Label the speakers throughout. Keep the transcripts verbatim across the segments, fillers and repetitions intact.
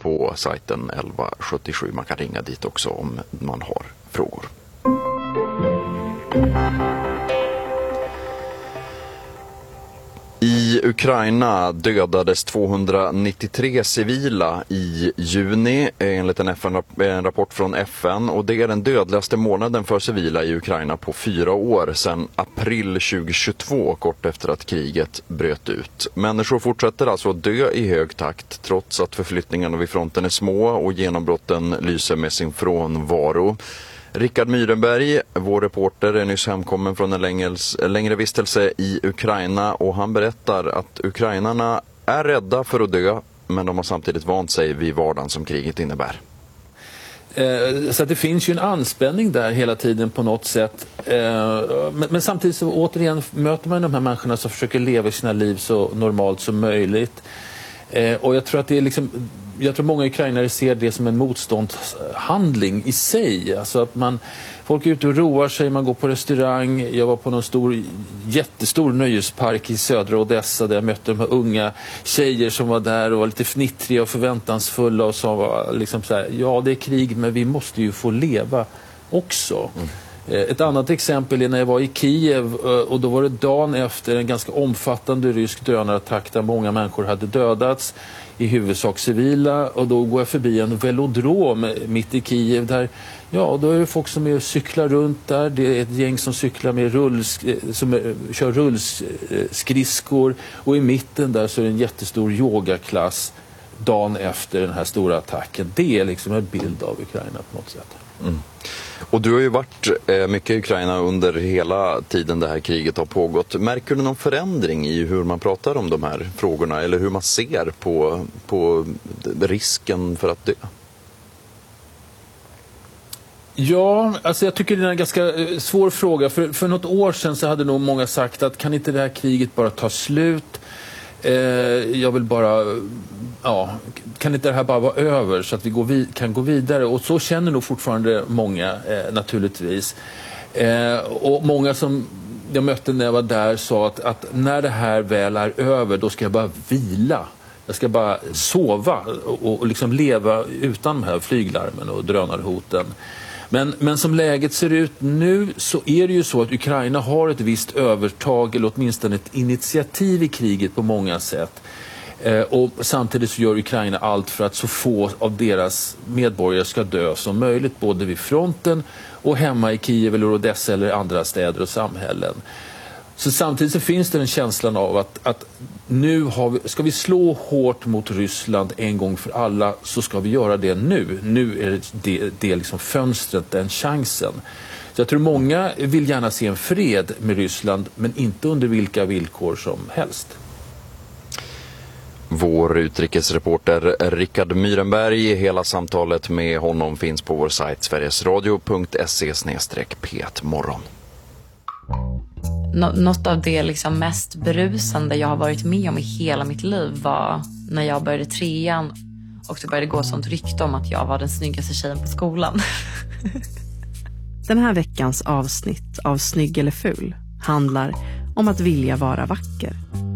Speaker 1: på sajten elva sjuttiosju. Man kan ringa dit också om man har frågor. I Ukraina dödades tvåhundranittiotre civila i juni enligt en, F N, en rapport från F N, och det är den dödligaste månaden för civila i Ukraina på fyra år sedan april tjugohundratjugotvå, kort efter att kriget bröt ut. Människor fortsätter alltså att dö i hög takt trots att förflyttningarna vid fronten är små och genombrotten lyser med sin frånvaro. Rickard Myrenberg, vår reporter, är nyss hemkommen från en längels, längre vistelse i Ukraina, och han berättar att ukrainarna är rädda för att dö, men de har samtidigt vant sig vid vardagen som kriget innebär.
Speaker 2: Så att det finns ju en anspänning där hela tiden på något sätt. Men, men samtidigt så återigen möter man de här människorna som försöker leva sina liv så normalt som möjligt. Och jag tror att det är liksom... Jag tror många ukrainare ser det som en motståndshandling i sig. Alltså att man, folk är ute och roar sig, man går på restaurang. Jag var på någon stor, jättestor nöjespark i södra Odessa där jag mötte de här unga tjejer som var där och var lite fnittriga och förväntansfulla och sa liksom så här: ja, det är krig, men vi måste ju få leva också. Mm. Ett annat exempel är när jag var i Kiev, och då var det dagen efter en ganska omfattande rysk drönarattack där många människor hade dödats, i huvudsak civila, och då går jag förbi en velodrom mitt i Kiev där, ja, då är det folk som är cyklar runt där, det är ett gäng som cyklar med rulls, som är, kör rullskridskor, och i mitten där så är det en jättestor yogaklass dagen efter den här stora attacken. Det är liksom en bild av Ukraina på något sätt.
Speaker 1: Mm. Och du har ju varit eh, mycket i Ukraina under hela tiden det här kriget har pågått. Märker du någon förändring i hur man pratar om de här frågorna, eller hur man ser på, på risken för att dö?
Speaker 2: Ja, alltså jag tycker det är en ganska svår fråga. För, för något år sedan så hade nog många sagt att kan inte det här kriget bara ta slut? Eh, jag vill bara... Ja, kan inte det här bara vara över så att vi går vid, kan gå vidare? Och så känner nog fortfarande många eh, naturligtvis. Eh, och många som jag mötte när jag var där sa att, att när det här väl är över, då ska jag bara vila. Jag ska bara sova och, och liksom leva utan de här flyglarmen och drönarhoten. Men, men som läget ser ut nu så är det ju så att Ukraina har ett visst övertag, eller åtminstone ett initiativ i kriget på många sätt. Eh, och samtidigt så gör Ukraina allt för att så få av deras medborgare ska dö som möjligt, både vid fronten och hemma i Kiev eller Odessa eller andra städer och samhällen. Så samtidigt så finns det en känslan av att, att nu har vi, ska vi slå hårt mot Ryssland en gång för alla, så ska vi göra det nu. Nu är det, det, det liksom fönstret, den chansen. Så jag tror många vill gärna se en fred med Ryssland, men inte under vilka villkor som helst.
Speaker 1: Vår utrikesreporter Rickard Myrenberg, hela samtalet med honom finns på vår sajt sverigesradio punkt se slash p ett morgon.
Speaker 3: Nå- något av det liksom mest brusande jag har varit med om i hela mitt liv var när jag började trean och det började gå sånt rykte om att jag var den snyggaste tjejen på skolan.
Speaker 4: Den här veckans avsnitt av Snygg eller ful handlar om att vilja vara vacker.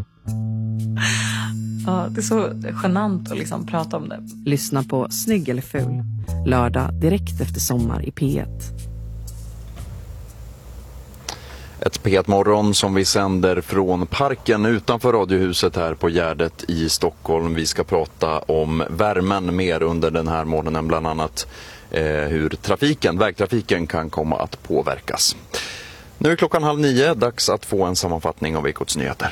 Speaker 3: Ja, det är så genant att liksom prata om det.
Speaker 4: Lyssna på Snygg eller ful, lördag direkt efter sommar i P ett.
Speaker 1: Ett P ett-morgon som vi sänder från parken utanför Radiohuset här på Gärdet i Stockholm. Vi ska prata om värmen mer under den här morgonen, bland annat eh, hur trafiken, vägtrafiken kan komma att påverkas. Nu är klockan halv nio, dags att få en sammanfattning av Ekots nyheter.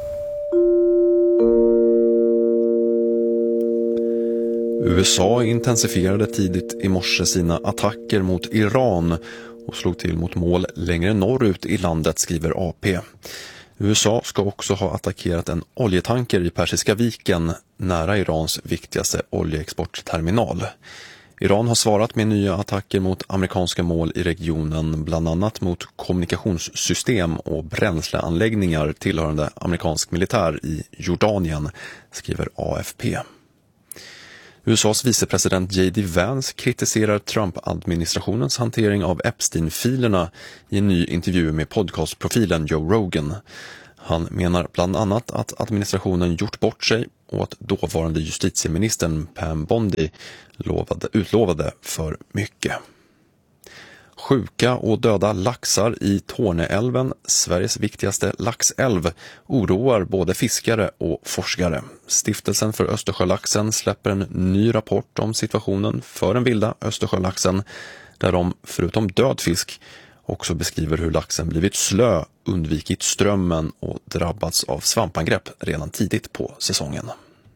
Speaker 5: U S A intensifierade tidigt i morse sina attacker mot Iran och slog till mot mål längre norrut i landet, skriver A P. U S A ska också ha attackerat en oljetanker i Persiska viken nära Irans viktigaste oljeexportterminal. Iran har svarat med nya attacker mot amerikanska mål i regionen, bland annat mot kommunikationssystem och bränsleanläggningar tillhörande amerikansk militär i Jordanien, skriver A F P. U S A:s vicepresident J D Vance kritiserar Trump-administrationens hantering av Epstein-filerna i en ny intervju med podcastprofilen Joe Rogan. Han menar bland annat att administrationen gjort bort sig och att dåvarande justitieministern Pam Bondi lovade, utlovade för mycket. Sjuka och döda laxar i Torneälven, Sveriges viktigaste laxälv, oroar både fiskare och forskare. Stiftelsen för Östersjölaxen släpper en ny rapport om situationen för den vilda Östersjölaxen, där de förutom död fisk också beskriver hur laxen blivit slö, undvikit strömmen och drabbats av svampangrepp redan tidigt på säsongen.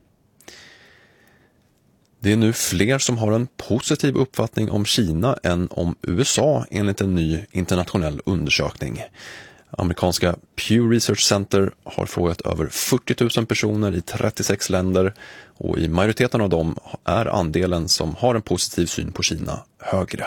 Speaker 5: Det är nu fler som har en positiv uppfattning om Kina än om U S A enligt en ny internationell undersökning. Amerikanska Pew Research Center har frågat över fyrtio tusen personer i trettiosex länder och i majoriteten av dem är andelen som har en positiv syn på Kina högre.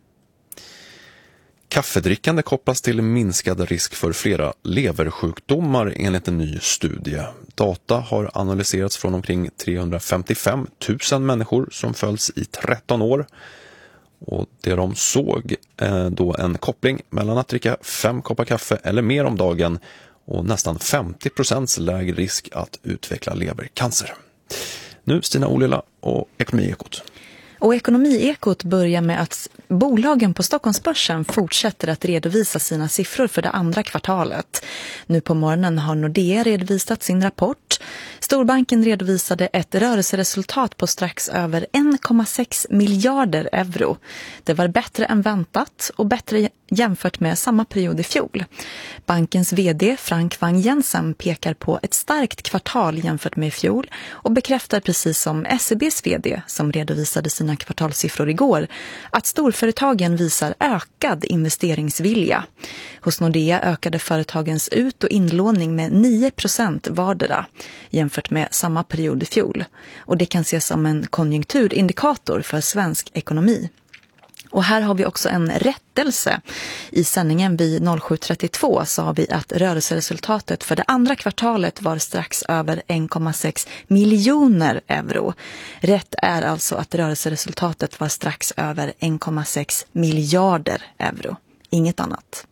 Speaker 5: Kaffedrickande kopplas till minskad risk för flera leversjukdomar enligt en ny studie. Data har analyserats från omkring trehundrafemtiofem tusen människor som följs i tretton år. Och det de såg är då en koppling mellan att dricka fem koppar kaffe eller mer om dagen och nästan femtio procent lägre risk att utveckla levercancer. Nu Stina Olila och Ekonomiekot.
Speaker 6: Och Ekonomiekot börjar med att bolagen på Stockholmsbörsen fortsätter att redovisa sina siffror för det andra kvartalet. Nu på morgonen har Nordea redovisat sin rapport. Storbanken redovisade ett rörelseresultat på strax över en komma sex miljarder euro. Det var bättre än väntat och bättre jämfört med samma period i fjol. Bankens vd Frank Wang Jensen pekar på ett starkt kvartal jämfört med i fjol och bekräftar precis som S E B:s vd som redovisade sina kvartalssiffror igår att storföretagen visar ökad investeringsvilja. Hos Nordea ökade företagens ut- och inlåning med nio procent vardera jämfört med samma period i fjol. Och det kan ses som en konjunkturindikator för svensk ekonomi. Och här har vi också en rättelse. I sändningen vid sju trettiotvå sa vi att rörelseresultatet för det andra kvartalet var strax över en komma sex miljoner euro. Rätt är alltså att rörelseresultatet var strax över en komma sex miljarder euro. Inget annat.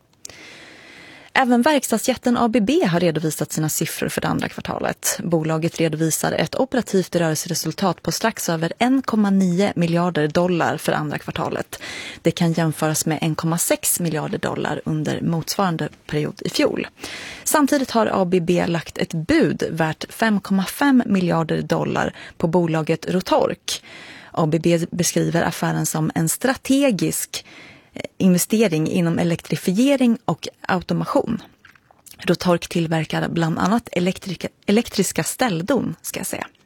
Speaker 6: Även verkstadsjätten A B B har redovisat sina siffror för det andra kvartalet. Bolaget redovisar ett operativt rörelseresultat på strax över en komma nio miljarder dollar för andra kvartalet. Det kan jämföras med en komma sex miljarder dollar under motsvarande period i fjol. Samtidigt har A B B lagt ett bud värt fem komma fem miljarder dollar på bolaget Rotork. A B B beskriver affären som en strategisk investering inom elektrifiering och automation. Rotork tillverkar bland annat elektrika, elektriska ställdon, ska jag säga.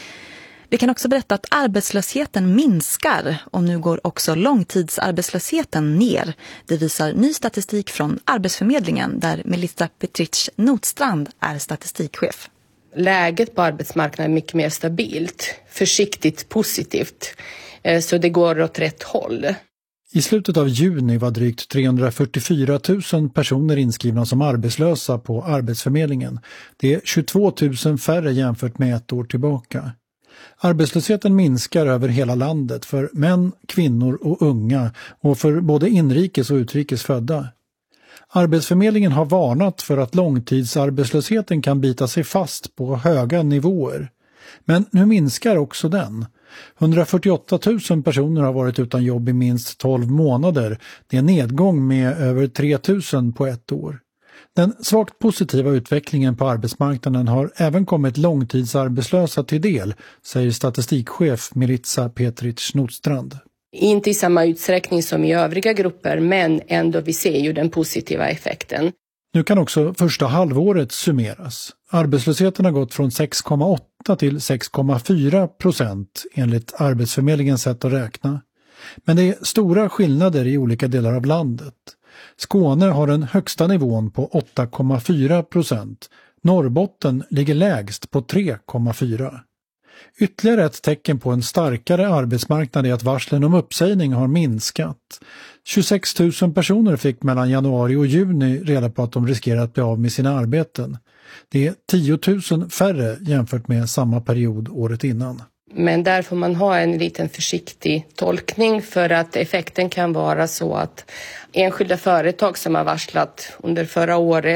Speaker 6: Vi kan också berätta att arbetslösheten minskar och nu går också långtidsarbetslösheten ner. Det visar ny statistik från Arbetsförmedlingen där Melissa Petrich Notstrand är statistikchef.
Speaker 7: Läget på arbetsmarknaden är mycket mer stabilt, försiktigt positivt, så det går åt rätt håll.
Speaker 8: I slutet av juni var drygt trehundrafyrtiofyra tusen personer inskrivna som arbetslösa på Arbetsförmedlingen. Det är tjugotvå tusen färre jämfört med ett år tillbaka. Arbetslösheten minskar över hela landet för män, kvinnor och unga och för både inrikes och utrikes födda. Arbetsförmedlingen har varnat för att långtidsarbetslösheten kan bita sig fast på höga nivåer. Men nu minskar också den. hundrafyrtioåtta tusen personer har varit utan jobb i minst tolv månader. Det är en nedgång med över tre tusen på ett år. Den svagt positiva utvecklingen på arbetsmarknaden har även kommit långtidsarbetslösa till del, säger statistikchef Melissa Petrich Notstrand.
Speaker 7: Inte i samma utsträckning som i övriga grupper, men ändå vi ser ju den positiva effekten.
Speaker 8: Nu kan också första halvåret summeras. Arbetslösheten har gått från sex komma åtta till sex komma fyra procent enligt Arbetsförmedlingens sätt att räkna. Men det är stora skillnader i olika delar av landet. Skåne har den högsta nivån på åtta komma fyra procent. Norrbotten ligger lägst på tre komma fyra. Ytterligare ett tecken på en starkare arbetsmarknad är att varslen om uppsägning har minskat. tjugosex tusen personer fick mellan januari och juni reda på att de riskerar att bli av med sina arbeten. Det är tio tusen färre jämfört med samma period året innan.
Speaker 7: Men där får man ha en liten försiktig tolkning för att effekten kan vara så att enskilda företag som har varslat under förra året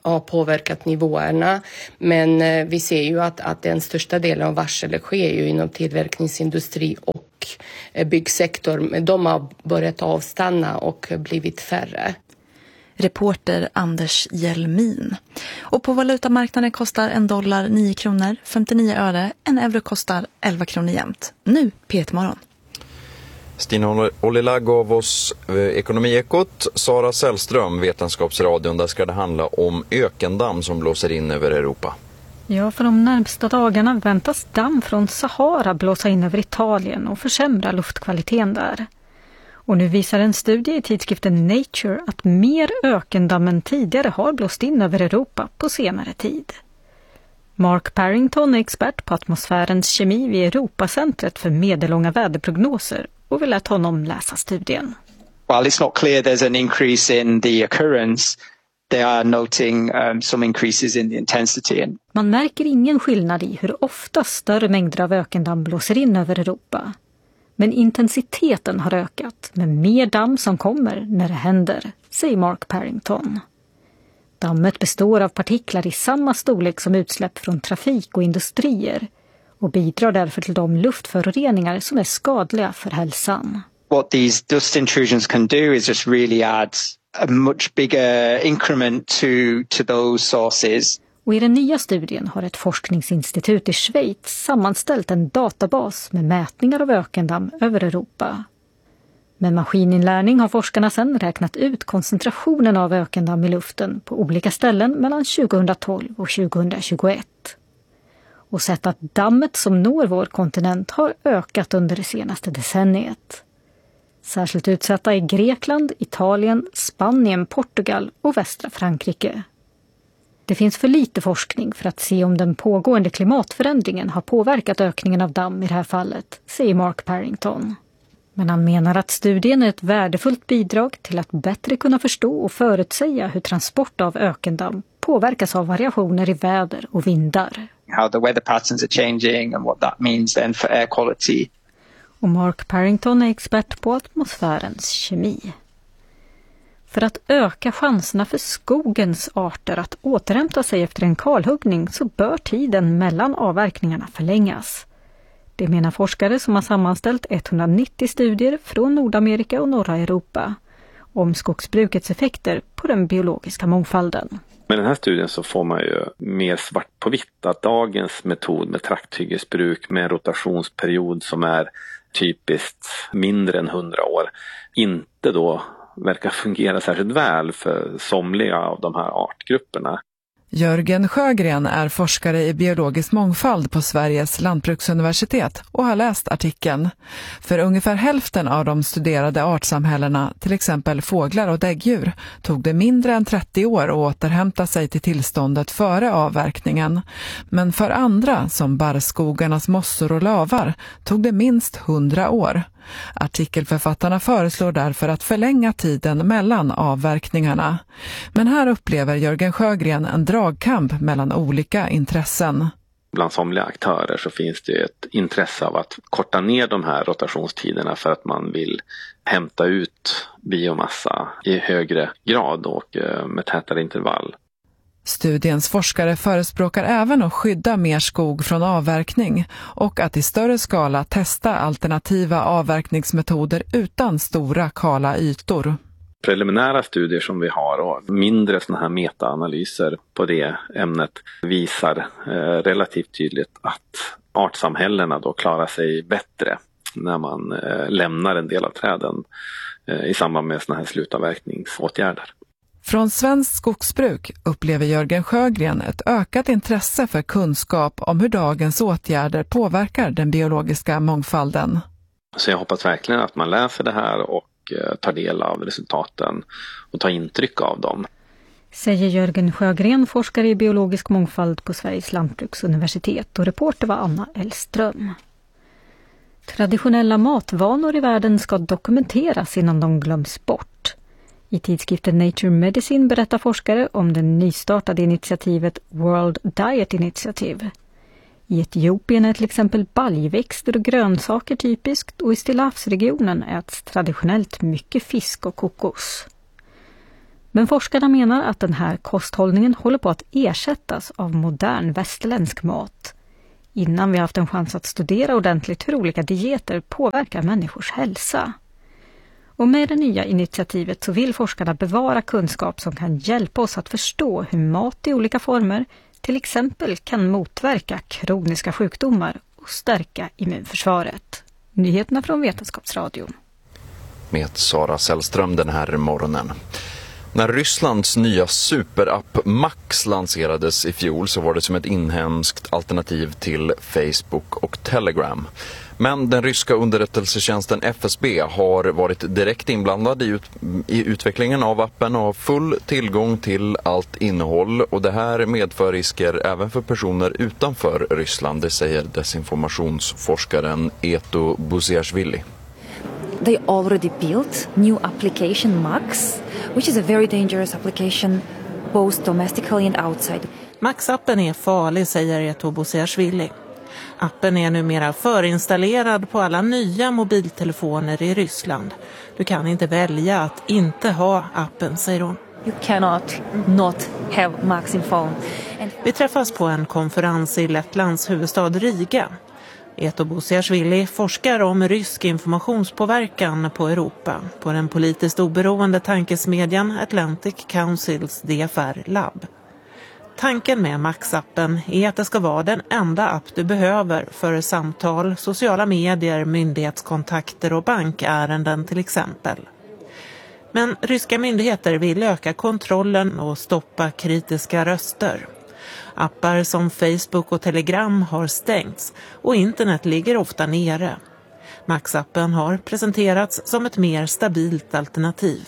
Speaker 7: har påverkat nivåerna. Men eh, vi ser ju att, att den största delen av varsel sker ju inom tillverkningsindustri och eh, byggsektor. Men de har börjat avstanna och blivit färre.
Speaker 6: Reporter Anders Hjelmin. Och på valutamarknaden kostar en dollar nio kronor femtionio öre. En euro kostar elva kronor jämt. Nu P ett Morgon.
Speaker 1: Stina Ollila gav oss eh, Ekonomiekot. Sara Sällström, Vetenskapsradion. Där ska det handla om ökendamm som blåser in över Europa.
Speaker 9: Ja, för de närmsta dagarna väntas damm från Sahara blåsa in över Italien och försämra luftkvaliteten där. Och nu visar en studie i tidskriften Nature att mer ökendamm än tidigare har blåst in över Europa på senare tid. Mark Parrington är expert på atmosfärens kemi vid Europacentret för medellånga väderprognoser och vill låta honom läsa studien.
Speaker 10: While it's not clear there's an increase in the occurrence, they are noting um, some increases in the intensity.
Speaker 9: Man märker ingen skillnad i hur ofta större mängder av ökendamm blåser in över Europa. Men intensiteten har ökat med mer damm som kommer när det händer, säger Mark Parrington. Dammet består av partiklar i samma storlek som utsläpp från trafik och industrier och bidrar därför till de luftföroreningar som är skadliga för hälsan.
Speaker 10: What these dust intrusions can do is just really add a much bigger increment to, to those sources.
Speaker 9: Och i den nya studien har ett forskningsinstitut i Schweiz sammanställt en databas med mätningar av ökendamm över Europa. Med maskininlärning har forskarna sedan räknat ut koncentrationen av ökendamm i luften på olika ställen mellan tjugohundratolv och tjugohundratjugoett. Och sett att dammet som når vår kontinent har ökat under det senaste decenniet. Särskilt utsatta är Grekland, Italien, Spanien, Portugal och västra Frankrike. Det finns för lite forskning för att se om den pågående klimatförändringen har påverkat ökningen av damm i det här fallet, säger Mark Parrington. Men han menar att studien är ett värdefullt bidrag till att bättre kunna förstå och förutsäga hur transport av ökendamm påverkas av variationer i väder och vindar.
Speaker 10: How the weather patterns are changing and what that means then for air quality.
Speaker 9: Och Mark Parrington är expert på atmosfärens kemi. För att öka chanserna för skogens arter att återhämta sig efter en kalhuggning så bör tiden mellan avverkningarna förlängas. Det menar forskare som har sammanställt etthundranittio studier från Nordamerika och norra Europa om skogsbrukets effekter på den biologiska mångfalden.
Speaker 11: Med den här studien så får man ju mer svart på vitt att dagens metod med trakthyggesbruk med en rotationsperiod som är typiskt mindre än hundra år inte då verkar fungera särskilt väl för somliga av de här artgrupperna.
Speaker 12: Jörgen Sjögren är forskare i biologisk mångfald på Sveriges lantbruksuniversitet och har läst artikeln. För ungefär hälften av de studerade artsamhällena, till exempel fåglar och däggdjur, tog det mindre än trettio år att återhämta sig till tillståndet före avverkningen. Men för andra, som barrskogarnas mossor och lavar, tog det minst hundra år. Artikelförfattarna föreslår därför att förlänga tiden mellan avverkningarna. Men här upplever Jörgen Sjögren en dragkamp mellan olika intressen.
Speaker 11: Bland somliga aktörer så finns det ett intresse av att korta ner de här rotationstiderna för att man vill hämta ut biomassa i högre grad och med tätare intervall.
Speaker 12: Studiens forskare förespråkar även att skydda mer skog från avverkning och att i större skala testa alternativa avverkningsmetoder utan stora kala ytor.
Speaker 11: Preliminära studier som vi har och mindre såna här metaanalyser på det ämnet visar eh, relativt tydligt att artsamhällena då klarar sig bättre när man eh, lämnar en del av träden eh, i samband med såna här slutavverkningsåtgärder.
Speaker 12: Från svenskt skogsbruk upplever Jörgen Sjögren ett ökat intresse för kunskap om hur dagens åtgärder påverkar den biologiska mångfalden.
Speaker 11: Så jag hoppas verkligen att man läser det här och tar del av resultaten och tar intryck av dem.
Speaker 9: Säger Jörgen Sjögren, forskare i biologisk mångfald på Sveriges lantbruksuniversitet, och reporter var Anna Elström. Traditionella matvanor i världen ska dokumenteras innan de glöms bort. I tidskriften Nature Medicine berättar forskare om det nystartade initiativet World Diet Initiative. I Etiopien är till exempel baljväxter och grönsaker typiskt, och i Stillahavsregionen äts traditionellt mycket fisk och kokos. Men forskarna menar att den här kosthållningen håller på att ersättas av modern västerländsk mat. Innan vi haft en chans att studera ordentligt hur olika dieter påverkar människors hälsa. Och med det nya initiativet så vill forskarna bevara kunskap som kan hjälpa oss att förstå hur mat i olika former till exempel kan motverka kroniska sjukdomar och stärka immunförsvaret. Nyheterna från Vetenskapsradion.
Speaker 1: Med Sara Sällström den här morgonen. När Rysslands nya superapp Max lanserades i fjol så var det som ett inhemskt alternativ till Facebook och Telegram. Men den ryska underrättelsetjänsten F S B har varit direkt inblandad i, ut, i utvecklingen av appen och har full tillgång till allt innehåll. Och det här medför risker även för personer utanför Ryssland, det säger desinformationsforskaren Eto Buziashvili.
Speaker 13: They already built new application Max, which is a very dangerous application both domestically and outside.
Speaker 14: Max-appen är farlig, säger Eto Buziashvili. Appen är numera förinstallerad på alla nya mobiltelefoner i Ryssland. Du kan inte välja att inte ha appen, säger hon.
Speaker 13: You cannot not have Max in phone. And...
Speaker 14: Vi träffas på en konferens i Lettlands huvudstad Riga. Eto Buziashvili forskar om rysk informationspåverkan på Europa på den politiskt oberoende tankesmedjan Atlantic Councils D F R-lab. Tanken med Max-appen är att det ska vara den enda app du behöver för samtal, sociala medier, myndighetskontakter och bankärenden till exempel. Men ryska myndigheter vill öka kontrollen och stoppa kritiska röster. Appar som Facebook och Telegram har stängts och internet ligger ofta nere. Max-appen har presenterats som ett mer stabilt alternativ.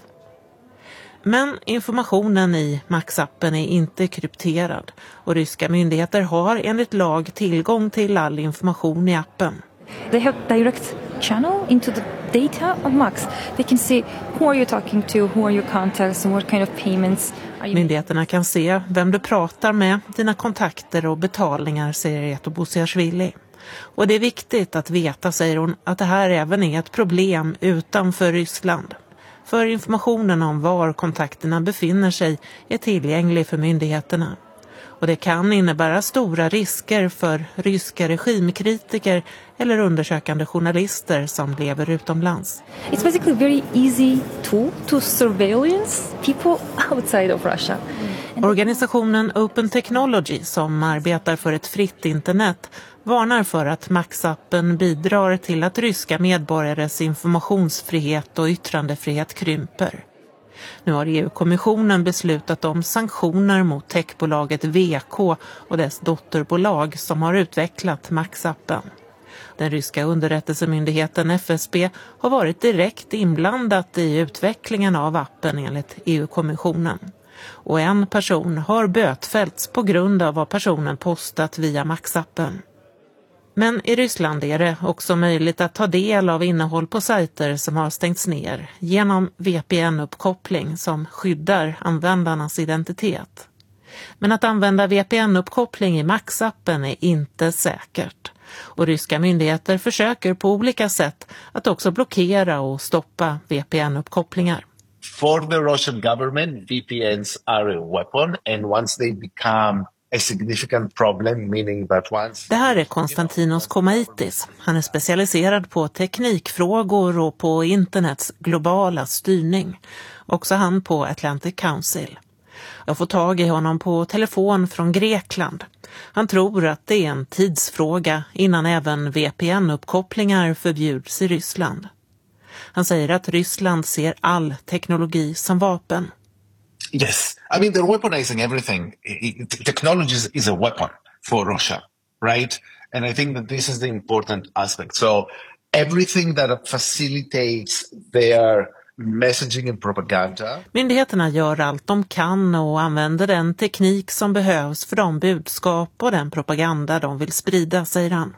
Speaker 14: Men informationen i Max-appen är inte krypterad och ryska myndigheter har enligt lag tillgång till all information i appen.
Speaker 13: They have direct channel into the data of Max. They can see who are you talking to, who are your contacts and what kind of payments.
Speaker 14: Myndigheterna kan se vem du pratar med, dina kontakter och betalningar, säger Eto Buziashvili. Och det är viktigt att veta, säger hon, att det här även är ett problem utanför Ryssland. För informationen om var kontakterna befinner sig är tillgänglig för myndigheterna. Och det kan innebära stora risker för ryska regimkritiker eller undersökande journalister som lever utomlands.
Speaker 13: It's basically a very easy tool to surveillance people outside of Russia.
Speaker 14: Organisationen Open Technology, som arbetar för ett fritt internet, varnar för att Max-appen bidrar till att ryska medborgares informationsfrihet och yttrandefrihet krymper. Nu har E U-kommissionen beslutat om sanktioner mot techbolaget V K och dess dotterbolag som har utvecklat Max-appen. Den ryska underrättelsemyndigheten F S B har varit direkt inblandat i utvecklingen av appen enligt E U-kommissionen. Och en person har bötfällts på grund av vad personen postat via Max-appen. Men i Ryssland är det också möjligt att ta del av innehåll på sajter som har stängts ner genom V P N-uppkoppling som skyddar användarnas identitet. Men att använda V P N-uppkoppling i Max-appen är inte säkert. Och ryska myndigheter försöker på olika sätt att också blockera och stoppa V P N-uppkopplingar.
Speaker 15: For the Russian government, V P Ns are a weapon, and once they become a significant problem, meaning that once...
Speaker 14: Det här är Konstantinos Komaitis. Han är specialiserad på teknikfrågor och på internets globala styrning. Också han på Atlantic Council. Jag får tag i honom på telefon från Grekland. Han tror att det är en tidsfråga innan även V P N-uppkopplingar förbjuds i Ryssland. Han säger att Ryssland ser all teknologi som vapen.
Speaker 15: Yes, I mean they're weaponizing everything. Technology is a weapon for Russia, right? And I think that this is the important aspect. So everything that facilitates their messaging and propaganda.
Speaker 14: Myndigheterna gör allt de kan och använder den teknik som behövs för de budskap och den propaganda de vill sprida, säger han.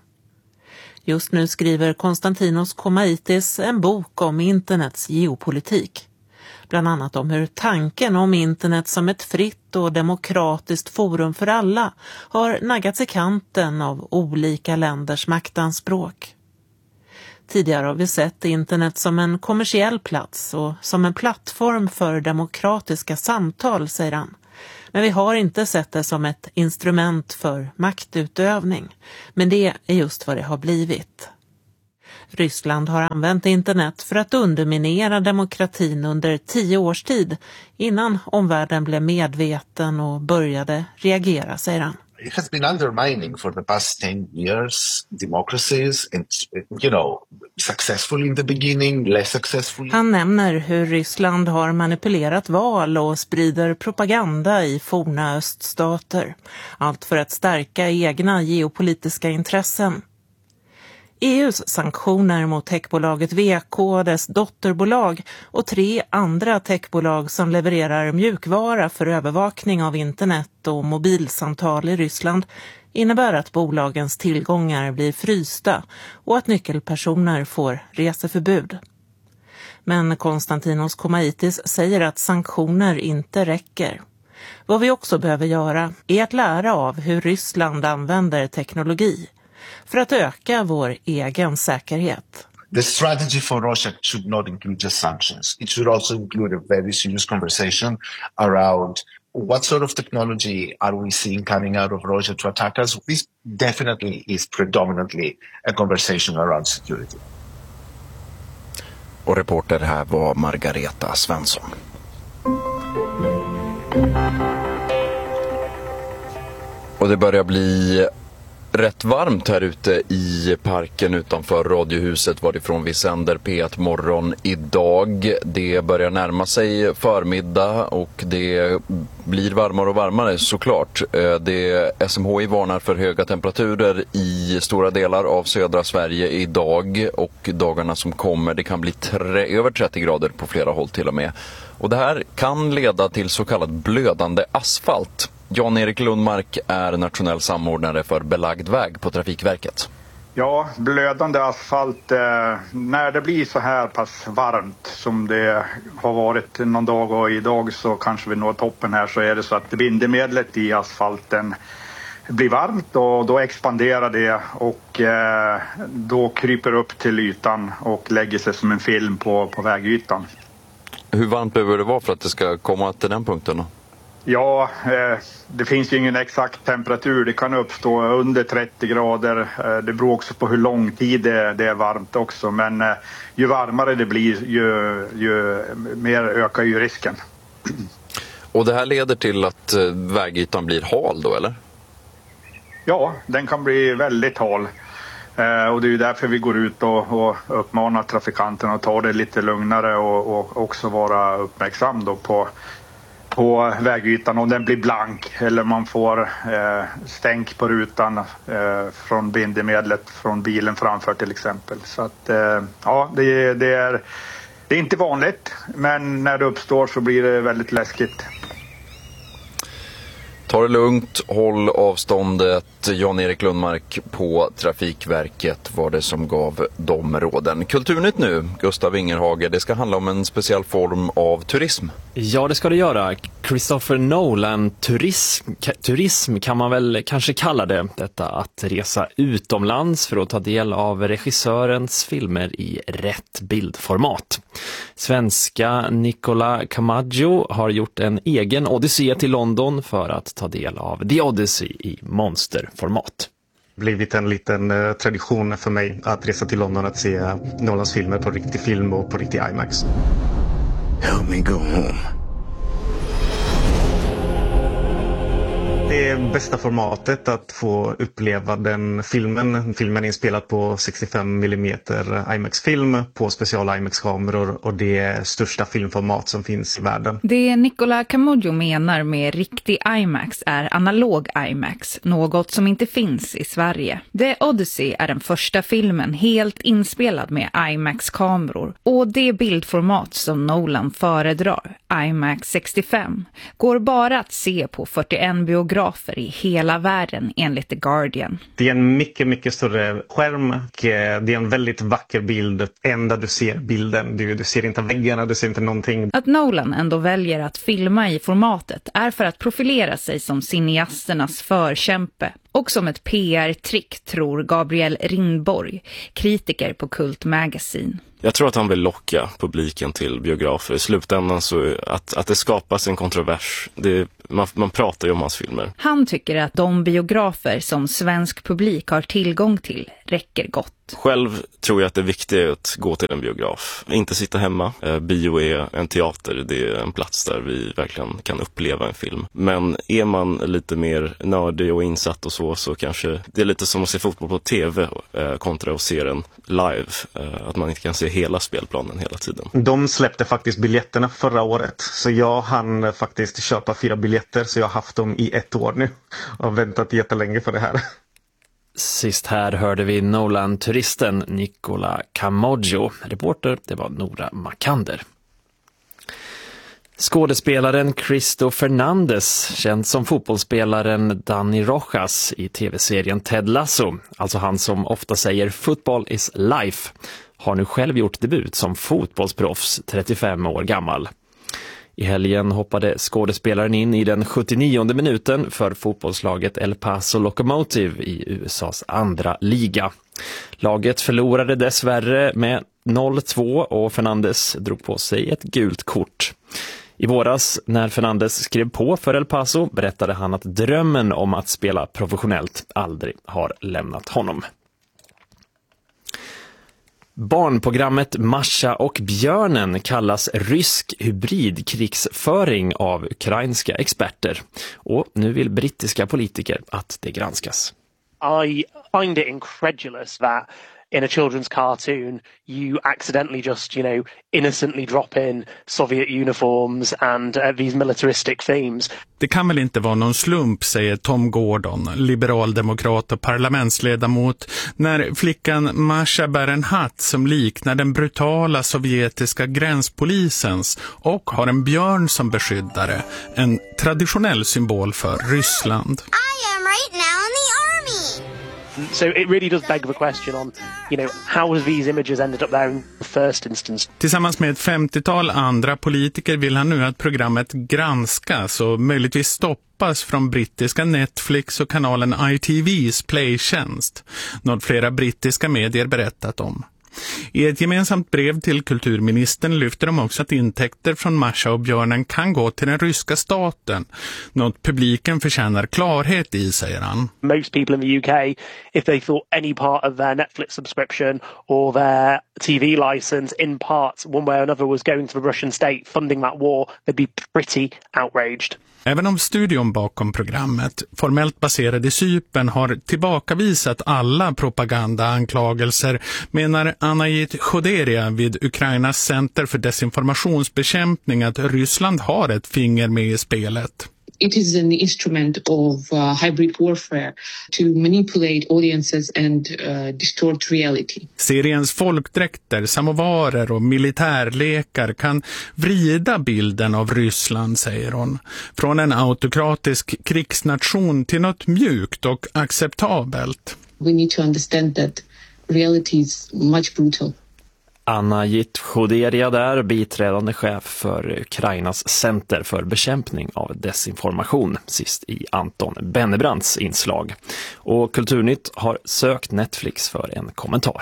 Speaker 14: Just nu skriver Konstantinos Komaitis en bok om internets geopolitik. Bland annat om hur tanken om internet som ett fritt och demokratiskt forum för alla har naggats i kanten av olika länders maktanspråk. Tidigare har vi sett internet som en kommersiell plats och som en plattform för demokratiska samtal, säger han. Men vi har inte sett det som ett instrument för maktutövning. Men det är just vad det har blivit. Ryssland har använt internet för att underminera demokratin under tio års tid innan omvärlden blev medveten och började reagera, säger han.
Speaker 15: It has been undermining for the past ten years democracies and, you know, successful in the beginning, less successful.
Speaker 14: Han nämner hur Ryssland har manipulerat val och sprider propaganda i forna öststater. Allt för att stärka egna geopolitiska intressen. E U:s sanktioner mot techbolaget V K, dess dotterbolag och tre andra techbolag som levererar mjukvara för övervakning av internet och mobilsamtal i Ryssland innebär att bolagens tillgångar blir frysta och att nyckelpersoner får reseförbud. Men Konstantinos Komaitis säger att sanktioner inte räcker. Vad vi också behöver göra är att lära av hur Ryssland använder teknologi för att öka vår egen säkerhet.
Speaker 15: The strategy for Russia should not include just sanctions. It should also include a very serious conversation around what sort of technology are we seeing coming out of Russia to attack us. This definitely is predominantly a conversation around security.
Speaker 1: Och reporter här var Margareta Svensson. Och det börjar bli rätt varmt här ute i parken utanför Radiohuset varifrån vi sänder P ett morgon idag. Det börjar närma sig förmiddag och det blir varmare och varmare såklart. Det S M H I varnar för höga temperaturer i stora delar av södra Sverige idag och dagarna som kommer. Det kan bli tre, över trettio grader på flera håll till och med. Och det här kan leda till så kallad blödande asfalt. Jan-Erik Lundmark är nationell samordnare för belagd väg på Trafikverket.
Speaker 16: Ja, blödande asfalt, eh, när det blir så här pass varmt som det har varit någon dag och idag så kanske vi når toppen här, så är det så att bindemedlet i asfalten blir varmt och då expanderar det och eh, då kryper upp till ytan och lägger sig som en film på, på vägytan.
Speaker 1: Hur varmt behöver det vara för att det ska komma till den punkten då?
Speaker 16: Ja, eh, det finns ju ingen exakt temperatur. Det kan uppstå under trettio grader. Eh, det beror också på hur lång tid det, det är varmt också. Men eh, ju varmare det blir, ju, ju mer ökar ju risken.
Speaker 1: Och det här leder till att eh, vägytan blir hal då, eller?
Speaker 16: Ja, den kan bli väldigt hal. Eh, och det är ju därför vi går ut och, och uppmanar trafikanterna att ta det lite lugnare och, och också vara uppmärksam då på på vägytan om den blir blank eller man får eh, stänk på rutan eh, från bindemedlet från bilen framför till exempel. Så att eh, ja, det, det, är, det är inte vanligt, men när det uppstår så blir det väldigt läskigt.
Speaker 1: Ta det lugnt, håll avståndet. Jan-Erik Lundmark på Trafikverket var det som gav de råden. Kulturnytt nu, Gustav Ingerhage. Det ska handla om en speciell form av turism.
Speaker 17: Ja, det ska det göra. Christopher Nolan turism, turism kan man väl kanske kalla det. Detta att resa utomlands för att ta del av regissörens filmer i rätt bildformat. Svenska Nicola Camaggio har gjort en egen odyssé till London för att ta del av The Odyssey i monsterformat.
Speaker 18: Blivit en liten eh, tradition för mig att resa till London att se Nolans filmer på riktig film och på riktig IMAX.
Speaker 19: Help me go home.
Speaker 18: Det är bästa formatet att få uppleva den filmen. Filmen är inspelad på sextiofem millimeter IMAX-film på speciala IMAX-kameror och det är största filmformat som finns i världen.
Speaker 20: Det Nicola Camaggio menar med riktig IMAX är analog IMAX, något som inte finns i Sverige. The Odyssey är den första filmen helt inspelad med IMAX-kameror och det bildformat som Nolan föredrar, IMAX sextiofem, går bara att se på fyrtioen biografer i hela världen enligt The Guardian.
Speaker 18: Det är en mycket, mycket större skärm och det är en väldigt vacker bild ända du ser bilden. Du, du ser inte väggarna, du ser inte någonting.
Speaker 20: Att Nolan ändå väljer att filma i formatet är för att profilera sig som cineasternas förkämpe. Och som ett P R-trick tror Gabriel Rindborg, kritiker på Cult Magazine.
Speaker 21: Jag tror att han vill locka publiken till biografer. I slutändan så att, att det skapas en kontrovers. Det, man, man pratar ju om hans filmer.
Speaker 20: Han tycker att de biografer som svensk publik har tillgång till räcker gott.
Speaker 21: Själv tror jag att det viktiga är att gå till en biograf. Inte sitta hemma. Eh, bio är en teater. Det är en plats där vi verkligen kan uppleva en film. Men är man lite mer nördig och insatt och så, så kanske det är lite som att se fotboll på tv eh, kontra att se den live. Eh, att man inte kan se hela spelplanen hela tiden.
Speaker 18: De släppte faktiskt biljetterna förra året. Så jag hann faktiskt köpa fyra biljetter. Så jag har haft dem i ett år nu. Och har väntat jättelänge för det här.
Speaker 17: Sist här hörde vi Nolan-turisten Nicola Camoggio. Reporter, det var Nora Makander. Skådespelaren Cristo Fernandez, känd som fotbollsspelaren Dani Rojas i tv-serien Ted Lasso, alltså han som ofta säger football is life, har nu själv gjort debut som fotbollsproffs, trettiofem år gammal. I helgen hoppade skådespelaren in i den sjuttionionde minuten för fotbollslaget El Paso Locomotive i U S A:s andra liga. Laget förlorade dessvärre med noll två och Fernandez drog på sig ett gult kort. I våras när Fernandez skrev på för El Paso berättade han att drömmen om att spela professionellt aldrig har lämnat honom. Barnprogrammet Masha och björnen kallas rysk hybridkrigsföring av ukrainska experter. Och nu vill brittiska politiker att det granskas.
Speaker 22: I find it incredulous that in a children's cartoon you accidentally just, you know, innocently drop in Soviet uniforms and uh, these militaristic themes.
Speaker 23: Det kan väl inte vara någon slump, säger Tom Gordon, liberaldemokrat och parlamentsledamot, när flickan Masha bär en hatt som liknar den brutala sovjetiska gränspolisens och har en björn som beskyddare, en traditionell symbol för Ryssland.
Speaker 24: I am right now in the army.
Speaker 22: So it really does beg the question on, you know, how have these images ended up there in the first instance?
Speaker 23: Tillsammans med ett femtiotal andra politiker vill han nu att programmet granskas och möjligtvis stoppas från brittiska Netflix och kanalen I T V:s playtjänst. Något flera brittiska medier berättat om. I ett gemensamt brev till kulturministern lyfter de också att intäkter från Masha och björnen kan gå till den ryska staten. Något publiken förtjänar klarhet i, säger han.
Speaker 22: Most people in the U K, if they thought any part of their Netflix subscription or their T V license in parts one way or another was going to the Russian state funding that war, they'd be pretty outraged.
Speaker 23: Även om studion bakom programmet, formellt baserad i Cypern, har tillbakavisat alla propagandaanklagelser, menar Anajit Khoderia vid Ukrainas center för desinformationsbekämpning att Ryssland har ett finger med i spelet.
Speaker 25: It is an instrument of uh, hybrid warfare to manipulate audiences and uh, distort reality.
Speaker 23: Seriens folkdräkter, samovarer och militärlekar kan vrida bilden av Ryssland, säger hon. Från en autokratisk krigsnation till något mjukt och acceptabelt.
Speaker 25: We need to understand that reality is much brutal.
Speaker 17: Anajit Khoderia där, biträdande chef för Ukrainas center för bekämpning av desinformation, sist i Anton Bennebrants inslag. Och Kulturnytt har sökt Netflix för en kommentar.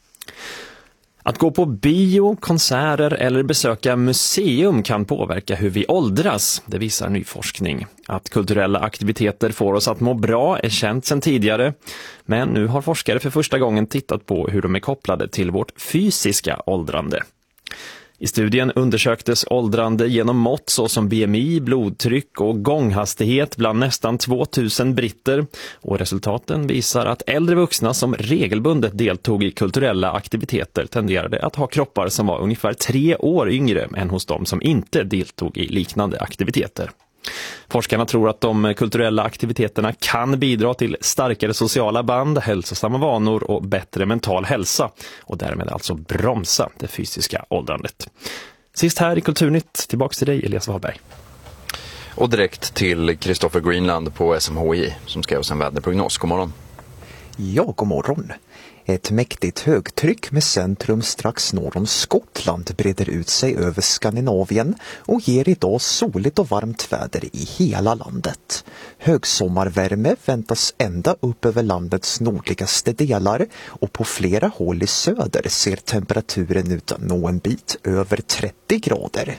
Speaker 17: Att gå på bio, konserter eller besöka museum kan påverka hur vi åldras, det visar ny forskning. Att kulturella aktiviteter får oss att må bra är känt sedan tidigare, men nu har forskare för första gången tittat på hur de är kopplade till vårt fysiska åldrande. I studien undersöktes åldrande genom mått såsom B M I, blodtryck och gånghastighet bland nästan tvåtusen britter, och resultaten visar att äldre vuxna som regelbundet deltog i kulturella aktiviteter tenderade att ha kroppar som var ungefär tre år yngre än hos de som inte deltog i liknande aktiviteter. Forskarna tror att de kulturella aktiviteterna kan bidra till starkare sociala band, hälsosamma vanor och bättre mental hälsa, och därmed alltså bromsa det fysiska åldrandet. Sist här i Kulturnytt, tillbaka till dig Elias Wahlberg.
Speaker 1: Och direkt till Christopher Greenland på S M H I som skrev oss en väderprognos. God morgon.
Speaker 26: Ja, god morgon.
Speaker 2: Ett mäktigt högtryck med centrum strax norr om Skottland breder ut sig över Skandinavien och ger idag soligt och varmt väder i hela landet. Högsommarvärme väntas ända upp över landets nordligaste delar och på flera håll i söder ser temperaturen ut att nå en bit över trettio grader.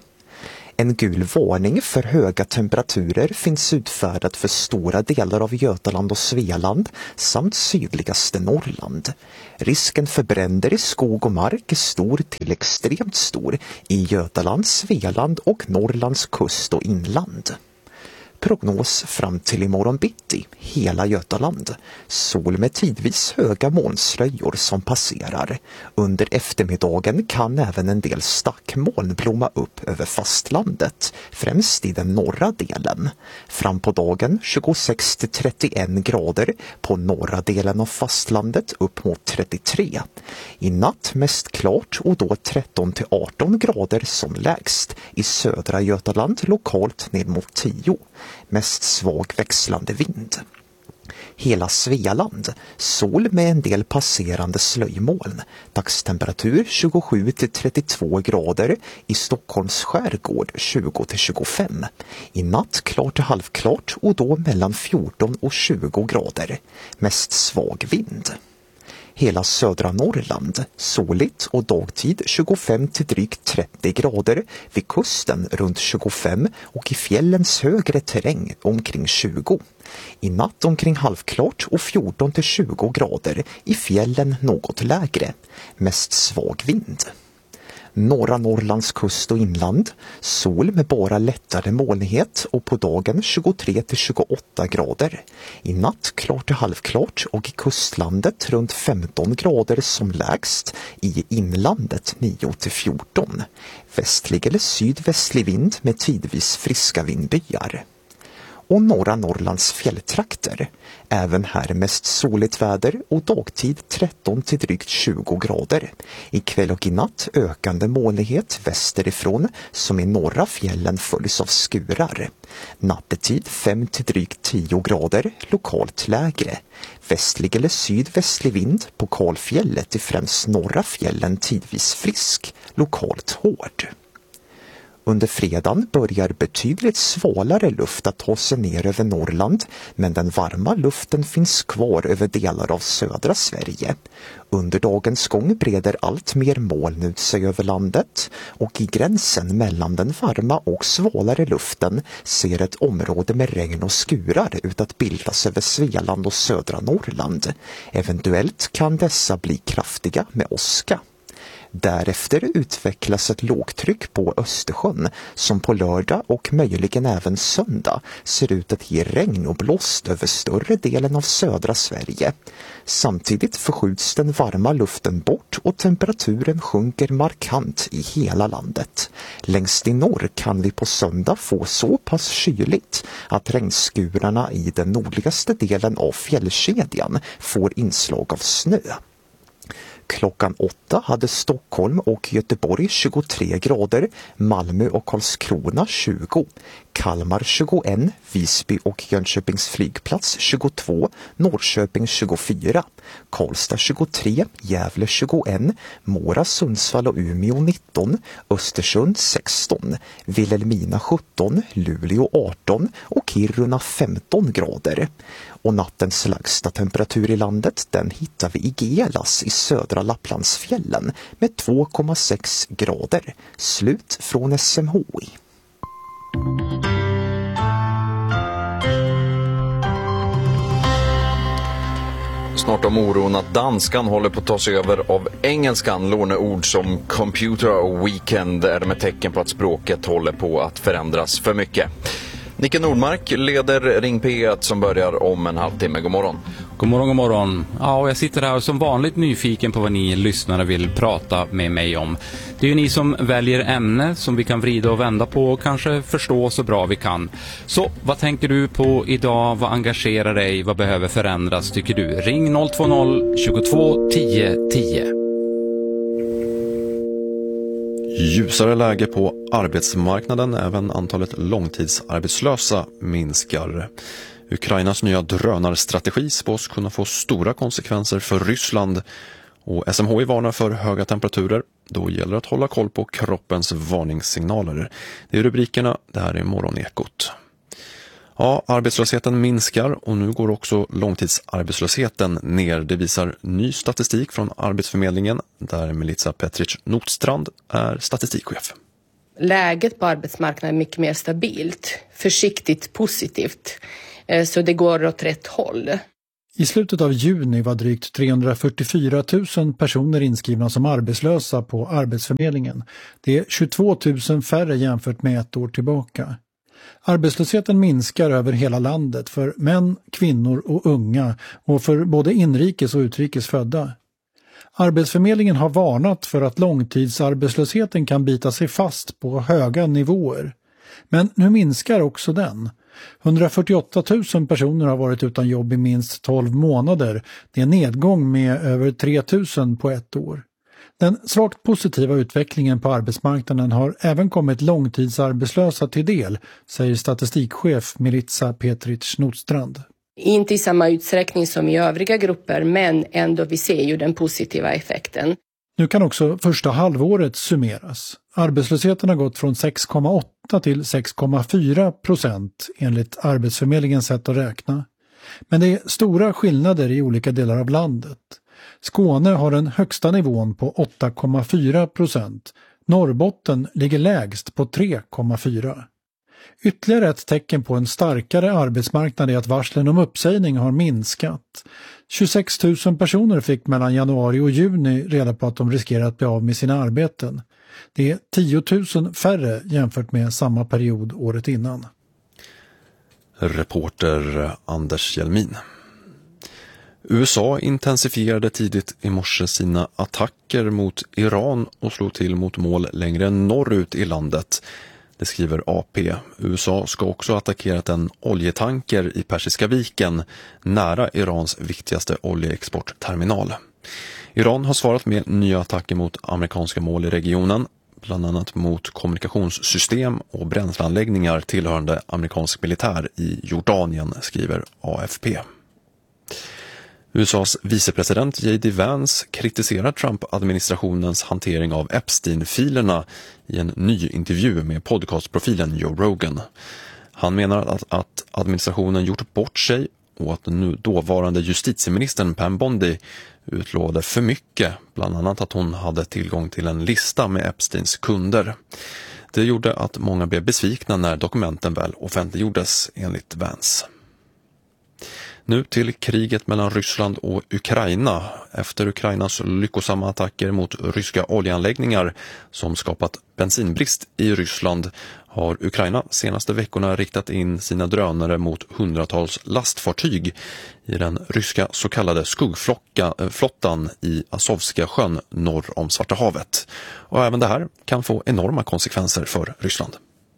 Speaker 2: En gul varning för höga temperaturer finns utfärdad för stora delar av Götaland och Svealand samt sydligaste Norrland. Risken för bränder i skog och mark är stor till extremt stor i Götaland, Svealand och Norrlands kust och inland. Prognos fram till imorgon bitti, hela Götaland. Sol med tidvis höga molnslöjor som passerar. Under eftermiddagen kan även en del stackmoln blomma upp över fastlandet, främst i den norra delen. Fram på dagen tjugosex till trettioen grader, på norra delen av fastlandet upp mot trettiotre. I natt mest klart och då tretton till arton grader som lägst. I södra Götaland lokalt ner mot tio. Mest svag växlande vind. Hela Svealand, sol med en del passerande slöjmoln. Dagstemperatur tjugosju till trettiotvå grader, i Stockholms skärgård tjugo till tjugofem. I natt klart till halvklart och då mellan fjorton och tjugo grader. Mest svag vind. Hela södra Norrland, soligt och dagtid tjugofem till drygt trettio grader, vid kusten runt tjugofem och i fjällens högre terräng omkring tjugo. I natt omkring halvklart och fjorton till tjugo grader, i fjällen något lägre, mest svag vind. Norra Norrlands kust och inland, sol med bara lättare molnighet och på dagen tjugotre till tjugoåtta grader. I natt klart till halvklart och i kustlandet runt femton grader som lägst, i inlandet nio till fjorton. Västlig eller sydvästlig vind med tidvis friska vindbyar. Och norra Norrlands fjälltrakter. Även här mest soligt väder och dagtid tretton till drygt tjugo grader. I kväll och i natt ökande molnighet västerifrån som i norra fjällen följs av skurar. Nattetid fem till drygt tio grader, lokalt lägre. Västlig eller sydvästlig vind på kalfjället i främst norra fjällen tidvis frisk, lokalt hård. Under fredagen börjar betydligt svalare luft att ta sig ner över Norrland, men den varma luften finns kvar över delar av södra Sverige. Under dagens gång breder allt mer moln ut sig över landet och i gränsen mellan den varma och svalare luften ser ett område med regn och skurar ut att bildas över Svealand och södra Norrland. Eventuellt kan dessa bli kraftiga med åska. Därefter utvecklas ett lågtryck på Östersjön som på lördag och möjligen även söndag ser ut att ge regn och blåst över större delen av södra Sverige. Samtidigt förskjuts den varma luften bort och temperaturen sjunker markant i hela landet. Längst i norr kan vi på söndag få så pass kyligt att regnskurarna i den nordligaste delen av fjällkedjan får inslag av snö. Klockan åtta hade Stockholm och Göteborg tjugotre grader, Malmö och Karlskrona tjugo, Kalmar tjugoen, Visby och Jönköpings flygplats tjugotvå, Norrköping tjugofyra, Karlstad tjugotre, Gävle tjugoen, Mora, Sundsvall och Umeå nitton, Östersund sexton, Vilhelmina sjutton, Luleå arton och Kiruna femton grader. Och nattens lägsta temperatur i landet den hittar vi i Gelas i södra Lapplandsfjällen med två komma sex grader. Slut från S M H I.
Speaker 1: Snart om oron att danskan håller på att ta sig över av engelskan. Låneord som computer och weekend är med tecken på att språket håller på att förändras för mycket. Nicke Nordmark leder Ring P ett som börjar om en halvtimme. God morgon.
Speaker 3: God morgon, god morgon. Ja, och jag sitter här som vanligt nyfiken på vad ni lyssnare vill prata med mig om. Det är ju ni som väljer ämne som vi kan vrida och vända på och kanske förstå så bra vi kan. Så, vad tänker du på idag? Vad engagerar dig? Vad behöver förändras tycker du? Ring noll två noll tjugotvå tio tio.
Speaker 4: Ljusare läge på arbetsmarknaden, även antalet långtidsarbetslösa minskar. Ukrainas nya drönarstrategi spås kunna få stora konsekvenser för Ryssland och S M H I varnar för höga temperaturer. Då gäller det att hålla koll på kroppens varningssignaler. Det är rubrikerna, det här är Morgonekot. Ja, arbetslösheten minskar och nu går också långtidsarbetslösheten ner. Det visar ny statistik från Arbetsförmedlingen där Melissa Petric Nordstrand är statistikchef.
Speaker 5: Läget på arbetsmarknaden är mycket mer stabilt, försiktigt positivt, så det går åt rätt håll.
Speaker 6: I slutet av juni var drygt trehundrafyrtiofyra tusen personer inskrivna som arbetslösa på Arbetsförmedlingen. Det är tjugotvå tusen färre jämfört med ett år tillbaka. Arbetslösheten minskar över hela landet för män, kvinnor och unga och för både inrikes och utrikes födda. Arbetsförmedlingen har varnat för att långtidsarbetslösheten kan bita sig fast på höga nivåer. Men nu minskar också den. hundrafyrtioåtta tusen personer har varit utan jobb i minst tolv månader. Det är en nedgång med över tre tusen på ett år. Den svagt positiva utvecklingen på arbetsmarknaden har även kommit långtidsarbetslösa till del, säger statistikchef Melissa Petric Nordstrand.
Speaker 5: Inte i samma utsträckning som i övriga grupper, men ändå vi ser ju den positiva effekten.
Speaker 6: Nu kan också första halvåret summeras. Arbetslösheten har gått från sex komma åtta till sex komma fyra procent enligt Arbetsförmedlingens sätt att räkna. Men det är stora skillnader i olika delar av landet. Skåne har den högsta nivån på åtta komma fyra procent. Norrbotten ligger lägst på tre komma fyra. Ytterligare ett tecken på en starkare arbetsmarknad är att varslen om uppsägning har minskat. tjugosex tusen personer fick mellan januari och juni reda på att de riskerar att bli av med sina arbeten. Det är tio tusen färre jämfört med samma period året innan.
Speaker 4: Reporter Anders Hjelmin. U S A intensifierade tidigt i morse sina attacker mot Iran och slog till mot mål längre norrut i landet. Det skriver A P. U S A ska också ha attackerat en oljetanker i Persiska viken nära Irans viktigaste oljeexportterminal. Iran har svarat med nya attacker mot amerikanska mål i regionen, bland annat mot kommunikationssystem och bränsleanläggningar tillhörande amerikansk militär i Jordanien, skriver A F P. U S As vicepresident J D Vance kritiserar Trump-administrationens hantering av Epstein-filerna i en ny intervju med podcastprofilen Joe Rogan. Han menar att, att administrationen gjort bort sig och att den nu dåvarande justitieministern Pam Bondi utlovade för mycket, bland annat att hon hade tillgång till en lista med Epsteins kunder. Det gjorde att många blev besvikna när dokumenten väl offentliggjordes, enligt Vance. Nu till kriget mellan Ryssland och Ukraina. Efter Ukrainas lyckosamma attacker mot ryska oljeanläggningar som skapat bensinbrist i Ryssland har Ukraina senaste veckorna riktat in sina drönare mot hundratals lastfartyg i den ryska så kallade skuggflottan i Azovska sjön norr om Svarta havet. Och även det här kan få enorma konsekvenser för Ryssland.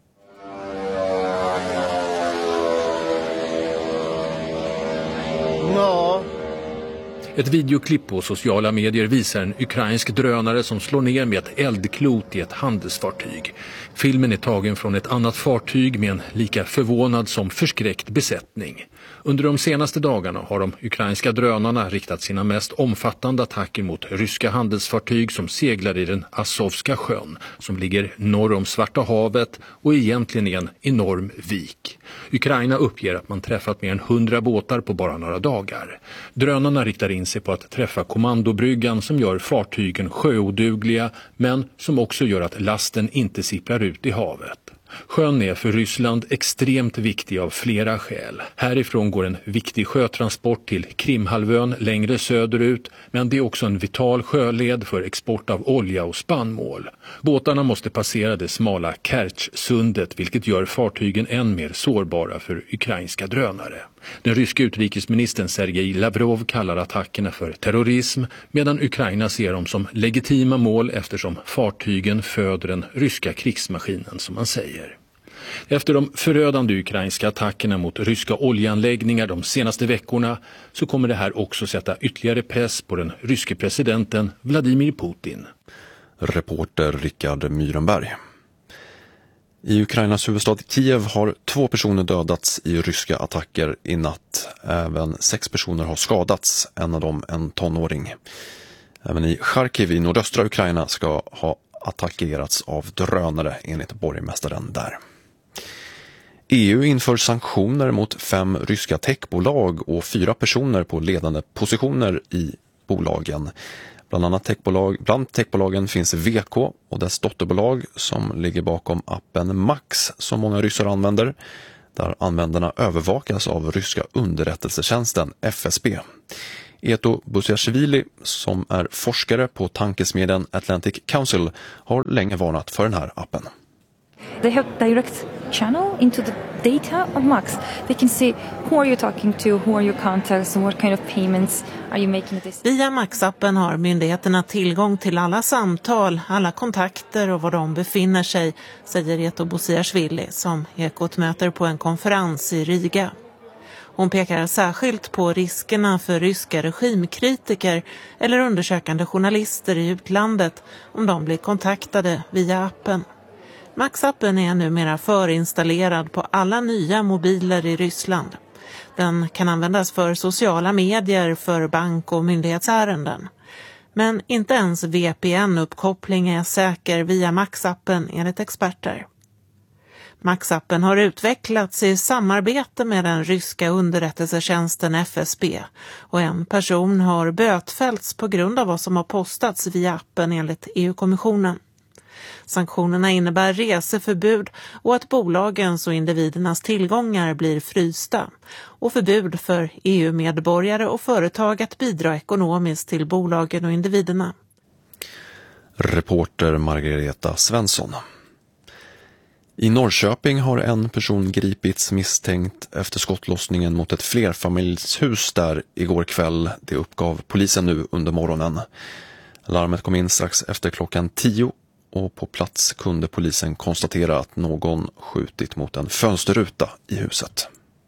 Speaker 7: Ja. Ett videoklipp på sociala medier visar en ukrainsk drönare som slår ner med ett eldklot i ett handelsfartyg. Filmen är tagen från ett annat fartyg med en lika förvånad som förskräckt besättning. Under de senaste dagarna har de ukrainska drönarna riktat sina mest omfattande attacker mot ryska handelsfartyg som seglar i den Azovska sjön, som ligger norr om Svarta havet och egentligen är en enorm vik. Ukraina uppger att man träffat mer än hundra båtar på bara några dagar. Drönarna riktar in sig på att träffa kommandobryggan som gör fartygen sjöodugliga, men som också gör att lasten inte sipprar ut i havet. Sjön är för Ryssland extremt viktig av flera skäl. Härifrån går en viktig sjötransport till Krimhalvön längre söderut, men det är också en vital sjöled för export av olja och spannmål. Båtarna måste passera det smala Kertjsundet, vilket gör fartygen än mer sårbara för ukrainska drönare. Den ryska utrikesministern Sergej Lavrov kallar attackerna för terrorism, medan Ukraina ser dem som legitima mål eftersom fartygen föder den ryska krigsmaskinen, som man säger. Efter de förödande ukrainska attackerna mot ryska oljeanläggningar de senaste veckorna så kommer det här också sätta ytterligare press på den ryske presidenten Vladimir Putin.
Speaker 4: Reporter Rickard Myrenberg. I Ukrainas huvudstad Kiev har två personer dödats i ryska attacker i natt. Även sex personer har skadats, en av dem en tonåring. Även i Charkiv i nordöstra Ukraina ska ha attackerats av drönare enligt borgmästaren där. E U inför sanktioner mot fem ryska techbolag och fyra personer på ledande positioner i bolagen. Bland annat techbolag, bland techbolagen finns V K och dess dotterbolag som ligger bakom appen Max som många ryssar använder, där användarna övervakas av ryska underrättelsetjänsten F S B. Eto Busiashvili, som är forskare på tankesmedjan Atlantic Council, har länge varnat för den här appen.
Speaker 13: They have direct channel into the data of Max. They can see who are you talking to, who are your contacts and what kind of payments are you making this.
Speaker 14: Via Max-appen har myndigheterna tillgång till alla samtal, alla kontakter och var de befinner sig, säger Eto Busiashvili som Ekot möter på en konferens i Riga. Hon pekar särskilt på riskerna för ryska regimkritiker eller undersökande journalister i utlandet om de blir kontaktade via appen. Max-appen är numera förinstallerad på alla nya mobiler i Ryssland. Den kan användas för sociala medier, för bank- och myndighetsärenden. Men inte ens V P N-uppkoppling är säker via Max-appen enligt experter. Max-appen har utvecklats i samarbete med den ryska underrättelsetjänsten F S B och en person har bötfällts på grund av vad som har postats via appen enligt E U-kommissionen. Sanktionerna innebär reseförbud och att bolagens och individernas tillgångar blir frysta och förbud för E U-medborgare och företag att bidra ekonomiskt till bolagen och individerna.
Speaker 4: Reporter Margareta Svensson. I Norrköping har en person gripits misstänkt efter skottlossningen mot ett flerfamiljshus där igår kväll. Det uppgav polisen nu under morgonen. Larmet kom in strax efter klockan tio och på plats kunde polisen konstatera att någon skjutit mot en fönsterruta i huset.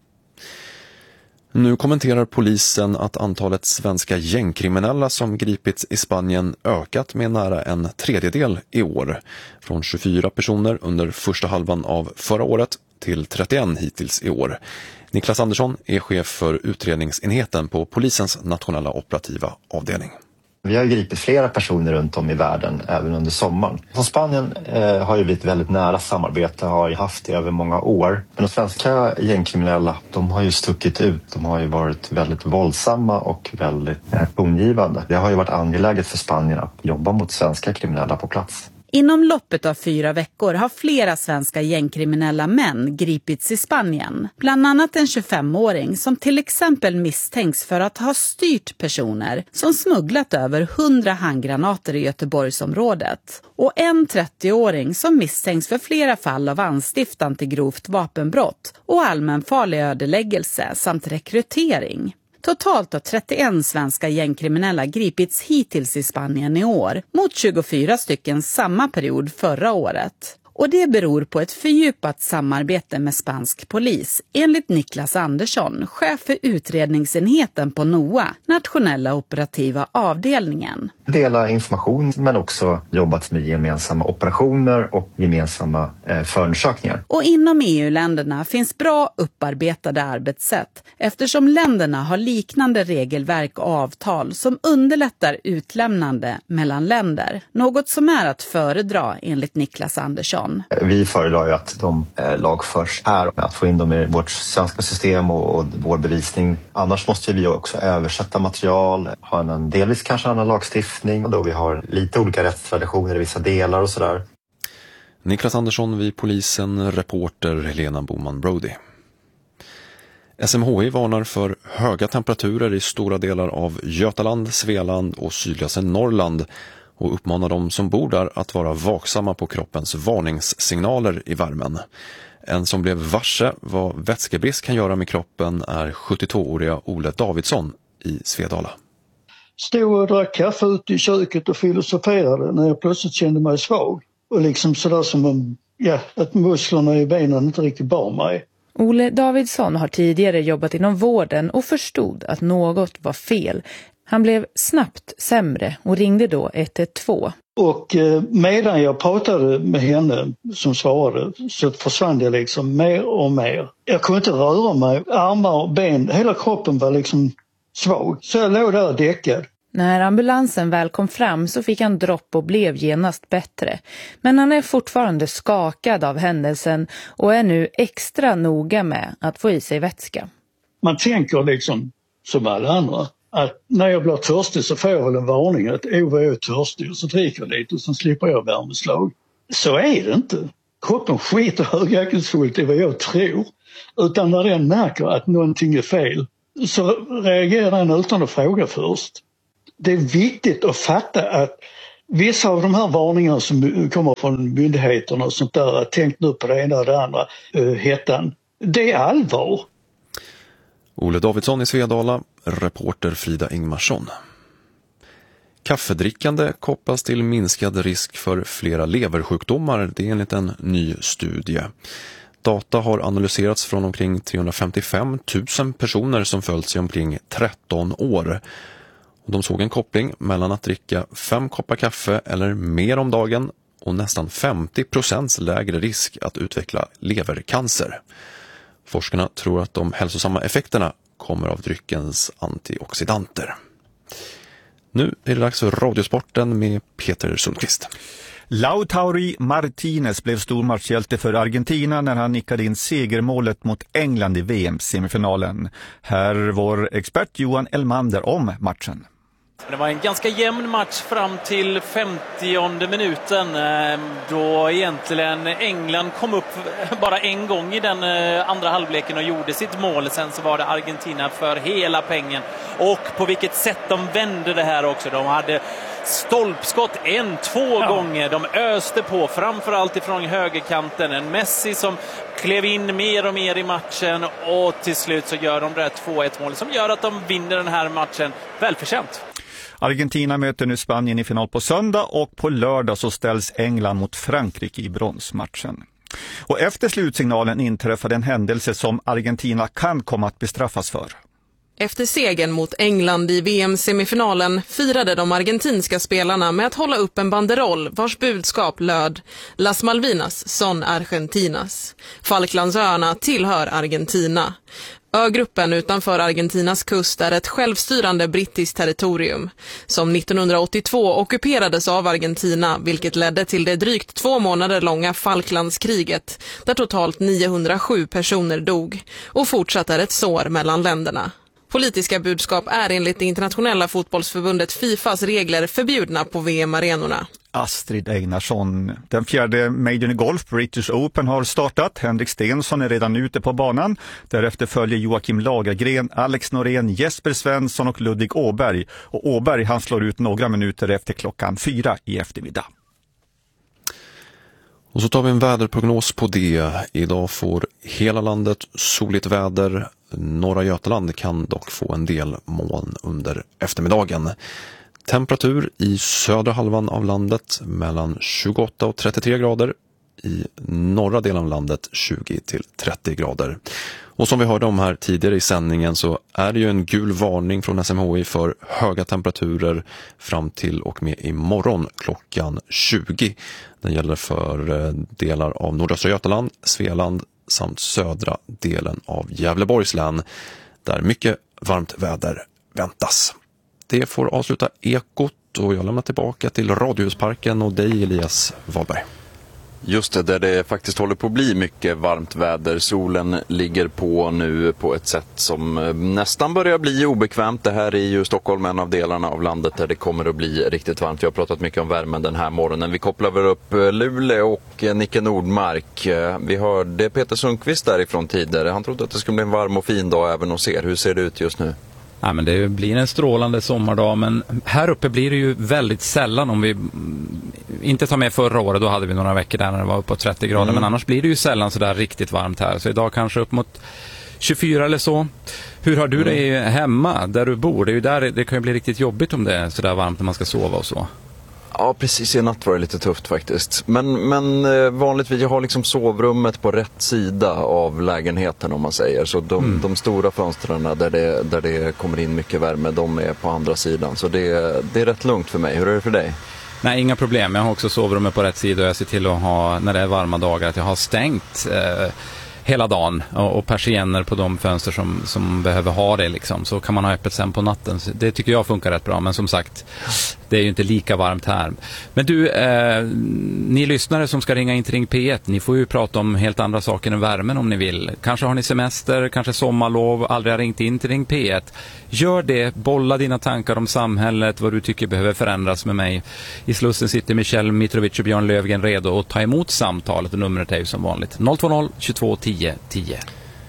Speaker 4: Nu kommenterar polisen att antalet svenska gängkriminella som gripits i Spanien ökat med nära en tredjedel i år. Från tjugofyra personer under första halvan av förra året till trettioen hittills i år. Niklas Andersson är chef för utredningsenheten på polisens nationella operativa avdelning.
Speaker 8: Vi har gripit flera personer runt om i världen även under sommaren. Så Spanien eh, har ju blivit väldigt nära samarbete, har ju haft det över många år. Men de svenska gängkriminella, de har ju stuckit ut. De har ju varit väldigt våldsamma och väldigt eh, tongivande. Det har ju varit angeläget för Spanien att jobba mot svenska kriminella på plats.
Speaker 9: Inom loppet av fyra veckor har flera svenska gängkriminella män gripits i Spanien. Bland annat en tjugofemåring som till exempel misstänks för att ha styrt personer som smugglat över hundra handgranater i Göteborgsområdet. Och en trettioåring som misstänks för flera fall av anstiftan till grovt vapenbrott och allmänfarlig ödeläggelse samt rekrytering. Totalt har trettioen svenska gängkriminella gripits hittills i Spanien i år mot tjugofyra stycken samma period förra året. Och det beror på ett fördjupat samarbete med spansk polis, enligt Niklas Andersson, chef för utredningsenheten på N O A, nationella operativa avdelningen.
Speaker 8: Dela information men också jobbat med gemensamma operationer och gemensamma eh, förundersökningar.
Speaker 9: Och inom E U-länderna finns bra upparbetade arbetssätt eftersom länderna har liknande regelverk och avtal som underlättar utlämnande mellan länder. Något som är att föredra enligt Niklas Andersson.
Speaker 8: Vi föredrar ju att de eh, lagförs här, att få in dem i vårt svenska system och, och vår bevisning. Annars måste vi också översätta material, ha en delvis kanske annan lagstiftning och då vi har lite olika rättstraditioner i vissa delar och sådär.
Speaker 4: Niklas Andersson vid polisen, reporter Helena Boman Brody. S M H I varnar för höga temperaturer i stora delar av Götaland, Svealand och sydligaste Norrland och uppmanar de som bor där att vara vaksamma på kroppens varningssignaler i värmen. En som blev varse vad vätskebrist kan göra med kroppen är sjuttiotvååriga Ole Davidsson i Svedala.
Speaker 10: Stod och drack kaffe ute i köket och filosoferade när jag plötsligt kände mig svag. Och liksom sådär som om, ja, att musklerna i benen inte riktigt bar mig.
Speaker 11: Ole Davidsson har tidigare jobbat inom vården och förstod att något var fel.
Speaker 9: Han blev snabbt sämre och ringde då ett ett två.
Speaker 10: Och medan jag pratade med henne som svarade så försvann det liksom mer och mer. Jag kunde inte röra mig, armar och ben, hela kroppen var liksom svag. Så jag låg där däckad.
Speaker 9: När ambulansen väl kom fram så fick han dropp och blev genast bättre. Men han är fortfarande skakad av händelsen och är nu extra noga med att få i sig vätska.
Speaker 10: Man tänker liksom som alla andra att när jag blir törstig så får jag väl en varning att oh, vad jag är törstig och så dricker jag lite och så slipper jag värmeslag. Så är det inte. Kroppen skiter högaktningsfullt i vad jag tror. Utan när den märker att någonting är fel så reagerar den utan att fråga först. Det är viktigt att fatta att vissa av de här varningarna som kommer från myndigheterna och sånt där, tänk nu på det ena och det andra, uh, hettan, det är allvar.
Speaker 4: Ole Davidsson i Svedala, reporter Frida Ingmarsson. Kaffedrickande kopplas till minskad risk för flera leversjukdomar, det är enligt en ny studie. Data har analyserats från omkring trehundrafemtiofem tusen personer som följts i omkring tretton år. De såg en koppling mellan att dricka fem koppar kaffe eller mer om dagen och nästan femtio procent lägre risk att utveckla levercancer. Forskarna tror att de hälsosamma effekterna kommer av dryckens antioxidanter. Nu är det dags för Radiosporten med Peter Sundqvist.
Speaker 11: Lautaro Martinez blev stormatchhjälte för Argentina när han nickade in segermålet mot England i V M-semifinalen. Här vår expert Johan Elmander om matchen.
Speaker 12: Det var en ganska jämn match fram till femtionde minuten då egentligen England kom upp bara en gång i den andra halvleken och gjorde sitt mål. Sen så var det Argentina för hela pengen. Och på vilket sätt de vände det här också. De hade stolpskott en, två ja. gånger. De öste på, framförallt ifrån högerkanten. En Messi som klev in mer och mer i matchen och till slut så gör de det två ett mål som gör att de vinner den här matchen välförtjänt.
Speaker 11: Argentina möter nu Spanien i final på söndag och på lördag så ställs England mot Frankrike i bronsmatchen. Och efter slutsignalen inträffade en händelse som Argentina kan komma att bestraffas för.
Speaker 15: Efter segern mot England i V M-semifinalen firade de argentinska spelarna med att hålla upp en banderoll vars budskap löd Las Malvinas son Argentinas. Falklandsöarna tillhör Argentina. Ögruppen utanför Argentinas kust är ett självstyrande brittiskt territorium som nittonhundraåttiotvå ockuperades av Argentina, vilket ledde till det drygt två månader långa Falklandskriget där totalt niohundrasju personer dog och fortsatt är ett sår mellan länderna. Politiska budskap är enligt det internationella fotbollsförbundet Fifas regler förbjudna på V M-arenorna.
Speaker 11: Astrid Einarsson. Den fjärde Majorn i golf, British Open, har startat. Henrik Stensson är redan ute på banan. Därefter följer Joakim Lagergren, Alex Norén, Jesper Svensson och Ludvig Åberg. Och Åberg han slår ut några minuter efter klockan fyra i eftermiddag.
Speaker 4: Och så tar vi en väderprognos på det. Idag får hela landet soligt väder. Norra Götaland kan dock få en del moln under eftermiddagen. Temperatur i södra halvan av landet mellan tjugoåtta och trettiotre grader. I norra delen av landet tjugo till trettio grader. Och som vi hörde om här tidigare i sändningen så är det ju en gul varning från S M H I för höga temperaturer fram till och med imorgon klockan tjugo. Den gäller för delar av nordöstra Götaland, Svealand samt södra delen av Gävleborgs län där mycket varmt väder väntas. Det får avsluta Ekot och jag lämnar tillbaka till Radiohusparken och dig Elias Wahlberg.
Speaker 1: Just det, där det faktiskt håller på att bli mycket varmt väder. Solen ligger på nu på ett sätt som nästan börjar bli obekvämt. Det här är ju Stockholm, en av delarna av landet där det kommer att bli riktigt varmt. Vi har pratat mycket om värmen den här morgonen. Vi kopplar väl upp Luleå och Nicke Nordmark. Vi hörde Peter Sundqvist därifrån tidigare. Han trodde att det skulle bli en varm och fin dag även hos er. Hur ser det ut just nu?
Speaker 3: Ja, men det blir en strålande sommardag, men här uppe blir det ju väldigt sällan, om vi inte tar med förra året, då hade vi några veckor där när det var upp på trettio grader, mm. men annars blir det ju sällan så där riktigt varmt här. Så idag kanske upp mot tjugofyra eller så. Hur har du mm. det hemma där du bor? Det är ju där det kan ju bli riktigt jobbigt om det är så där varmt när man ska sova och så.
Speaker 1: Ja, precis. I natt var det lite tufft faktiskt. Men, men vanligtvis, jag har liksom sovrummet på rätt sida av lägenheten om man säger. Så de, mm. de stora fönstren där det, där det kommer in mycket värme, de är på andra sidan. Så det, det är rätt lugnt för mig. Hur är det för dig?
Speaker 3: Nej, inga problem. Jag har också sovrummet på rätt sida och jag ser till att ha, när det är varma dagar, att jag har stängt eh, hela dagen och, och persienner på de fönster som, som behöver ha det liksom. Så kan man ha öppet sen på natten. Så det tycker jag funkar rätt bra, men som sagt, det är ju inte lika varmt här. Men du, eh, ni lyssnare som ska ringa in till Ring P ett, ni får ju prata om helt andra saker än värmen om ni vill. Kanske har ni semester, kanske sommarlov, aldrig har ringt in till Ring P ett. Gör det, bolla dina tankar om samhället, vad du tycker behöver förändras med mig. I Slussen sitter Michel Mitrovic och Björn Lövgren redo att ta emot samtalet och numret är ju som vanligt noll två noll tjugotvå tio tio.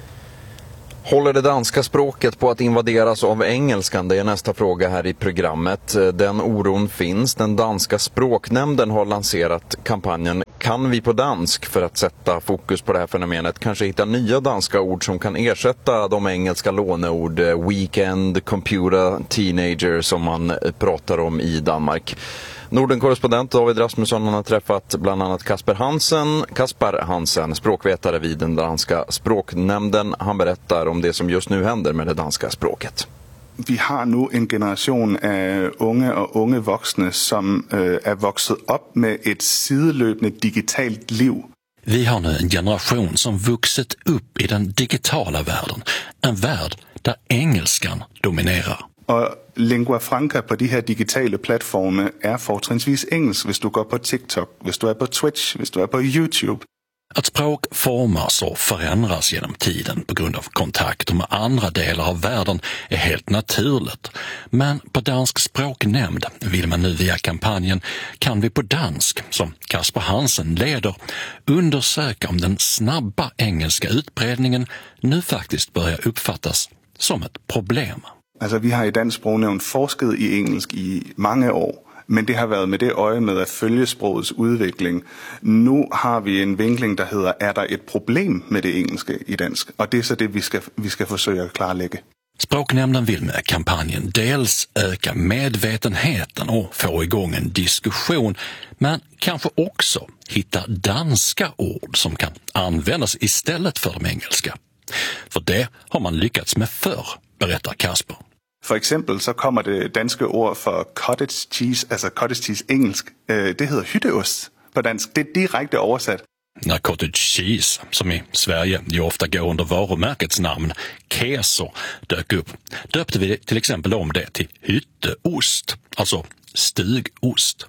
Speaker 1: Håller det danska språket på att invaderas av engelskan? Det är nästa fråga här i programmet. Den oron finns. Den danska språknämnden har lanserat kampanjen Kan vi på dansk för att sätta fokus på det här fenomenet. Kanske hitta nya danska ord som kan ersätta de engelska låneord weekend, computer, teenager som man pratar om i Danmark. Norden-korrespondent David Rasmusson har träffat bland annat Kasper Hansen, Kasper Hansen, språkvetare vid den danska språknämnden. Han berättar om det som just nu händer med det danska språket.
Speaker 16: Vi har nu en generation av unga och unga vuxna som är vuxit upp med ett sidelöpande digitalt liv.
Speaker 18: Vi har nu en generation som vuxit upp i den digitala världen. En värld där engelskan dominerar.
Speaker 16: Och lingua franca på de här digitala plattformarna är fortrinnsvis engelsk. Hvis du går på TikTok, hvis du är på Twitch, hvis du är på YouTube.
Speaker 18: Att språk formas och förändras genom tiden på grund av kontakter med andra delar av världen är helt naturligt. Men på Dansk språknämnd vill man nu via kampanjen Kan vi på dansk, som Kasper Hansen leder, undersöka om den snabba engelska utbredningen nu faktiskt börjar uppfattas som ett problem.
Speaker 16: Alltså vi har i Dansk Sprognævn forsket i engelsk i många år, men det har varit med det öje med att följa språkets utveckling. Nu har vi en vinkling där heter är det ett problem med det engelska i dansk, och det är så det vi ska vi ska försöka klarlägga.
Speaker 18: Språknämnden vill med kampanjen dels öka medvetenheten och få igång en diskussion, men kanske också hitta danska ord som kan användas istället för de engelska. För det har man lyckats med förr, berättar Kasper.
Speaker 16: För exempel så kommer det danska ord för cottage cheese, alltså cottage cheese engelsk, det heter hytteost på dansk. Det är direkt översatt.
Speaker 18: När cottage cheese, som i Sverige ju ofta går under varumärkets namn, keso, dök upp, döpte vi till exempel om det till hytteost, alltså stugost.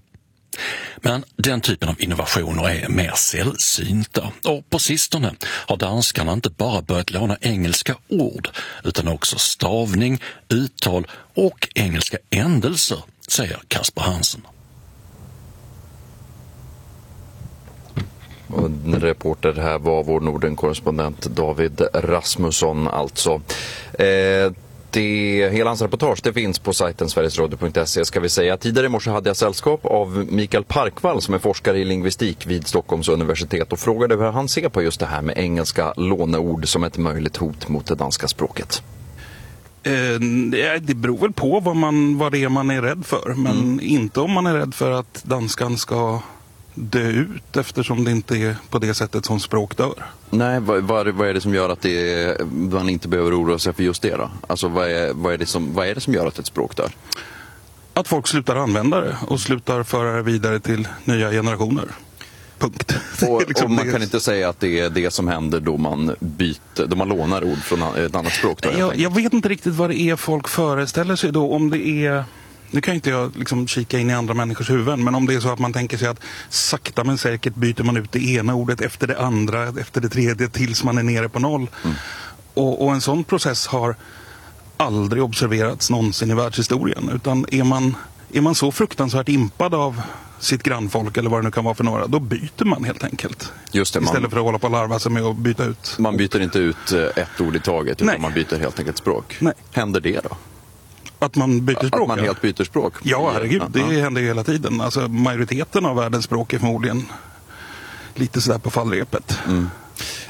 Speaker 18: Men den typen av innovationer är mer sällsynta, och på sistone har danskarna inte bara börjat låna engelska ord utan också stavning, uttal och engelska ändelser, säger Kasper Hansen.
Speaker 1: Och en reporter här var vår Norden-korrespondent David Rasmusson alltså. Eh, Det, hela hans reportage det finns på sajten sverigesradio punkt se ska vi säga. Tidigare i morse hade jag sällskap av Mikael Parkvall som är forskare i lingvistik vid Stockholms universitet och frågade hur han ser på just det här med engelska låneord som ett möjligt hot mot det danska språket.
Speaker 23: Eh, det beror väl på vad, man, vad det är man är rädd för, men mm. inte om man är rädd för att danskan ska dö ut eftersom det inte är på det sättet som språk dör.
Speaker 1: Nej, vad, vad, vad är det som gör att det är, man inte behöver oroa sig för just det då? Alltså vad är, vad, är det som, vad är det som gör att ett språk dör?
Speaker 23: Att folk slutar använda det och slutar föra det vidare till nya generationer. Punkt.
Speaker 1: Och,
Speaker 23: liksom
Speaker 1: och man
Speaker 23: det.
Speaker 1: kan inte säga att det är det som händer då man byter, då man lånar ord från ett annat språk. Då,
Speaker 23: jag, jag vet inte riktigt vad det är folk föreställer sig då, om det är... Nu kan inte jag liksom kika in i andra människors huvuden, men om det är så att man tänker sig att sakta men säkert byter man ut det ena ordet efter det andra, efter det tredje, tills man är nere på noll. Mm. Och, och en sån process har aldrig observerats någonsin i världshistorien. Utan är man, är man så fruktansvärt impad av sitt grannfolk eller vad det nu kan vara för några, då byter man helt enkelt.
Speaker 1: Just det,
Speaker 23: istället
Speaker 1: man,
Speaker 23: för att hålla på och larva sig med att byta ut.
Speaker 1: Man byter inte ut ett ord i taget, utan Nej. man byter helt enkelt språk.
Speaker 23: Nej.
Speaker 1: Händer det då?
Speaker 23: Att man byter språk?
Speaker 1: Att man helt byter språk?
Speaker 23: Ja, herregud. Det
Speaker 1: ja.
Speaker 23: händer ju hela tiden. Alltså, majoriteten av världens språk är förmodligen lite sådär på fallrepet.
Speaker 1: Mm.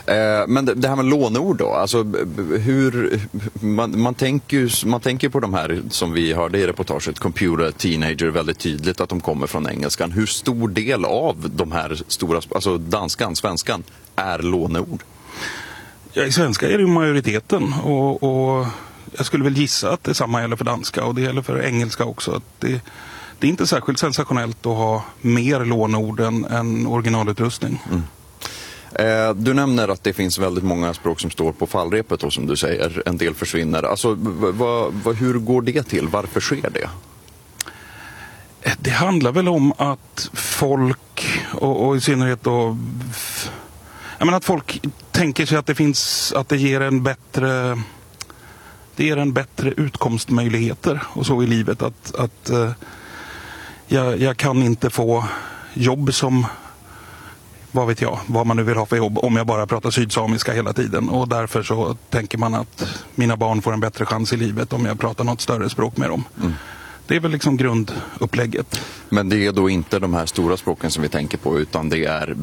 Speaker 1: Eh, men det, det här med låneord då, alltså hur, man, man tänker ju man tänker på de här som vi hörde i reportaget, computer, teenager, väldigt tydligt att de kommer från engelskan. Hur stor del av de här stora, alltså danskan, svenskan, är låneord?
Speaker 23: Ja, i svenska är det ju majoriteten och, och jag skulle väl gissa att det samma gäller för danska och det gäller för engelska också. Att det, det är inte särskilt sensationellt att ha mer lånord än, än originalutrustning.
Speaker 1: Mm. Eh, du nämner att det finns väldigt många språk som står på fallrepet och som du säger, en del försvinner. Alltså, v- v- v- hur går det till? Varför sker det?
Speaker 23: Det handlar väl om att folk, och, och i synnerhet då, jag menar att folk tänker sig att det finns, att det ger en bättre, det ger en bättre utkomstmöjligheter och så i livet. Att, att uh, jag, jag kan inte få jobb som, vad vet jag, vad man nu vill ha för jobb om jag bara pratar sydsamiska hela tiden. Och därför så tänker man att mina barn får en bättre chans i livet om jag pratar något större språk med dem. Mm. Det är väl liksom grundupplägget.
Speaker 1: Men det är då inte de här stora språken som vi tänker på, utan det är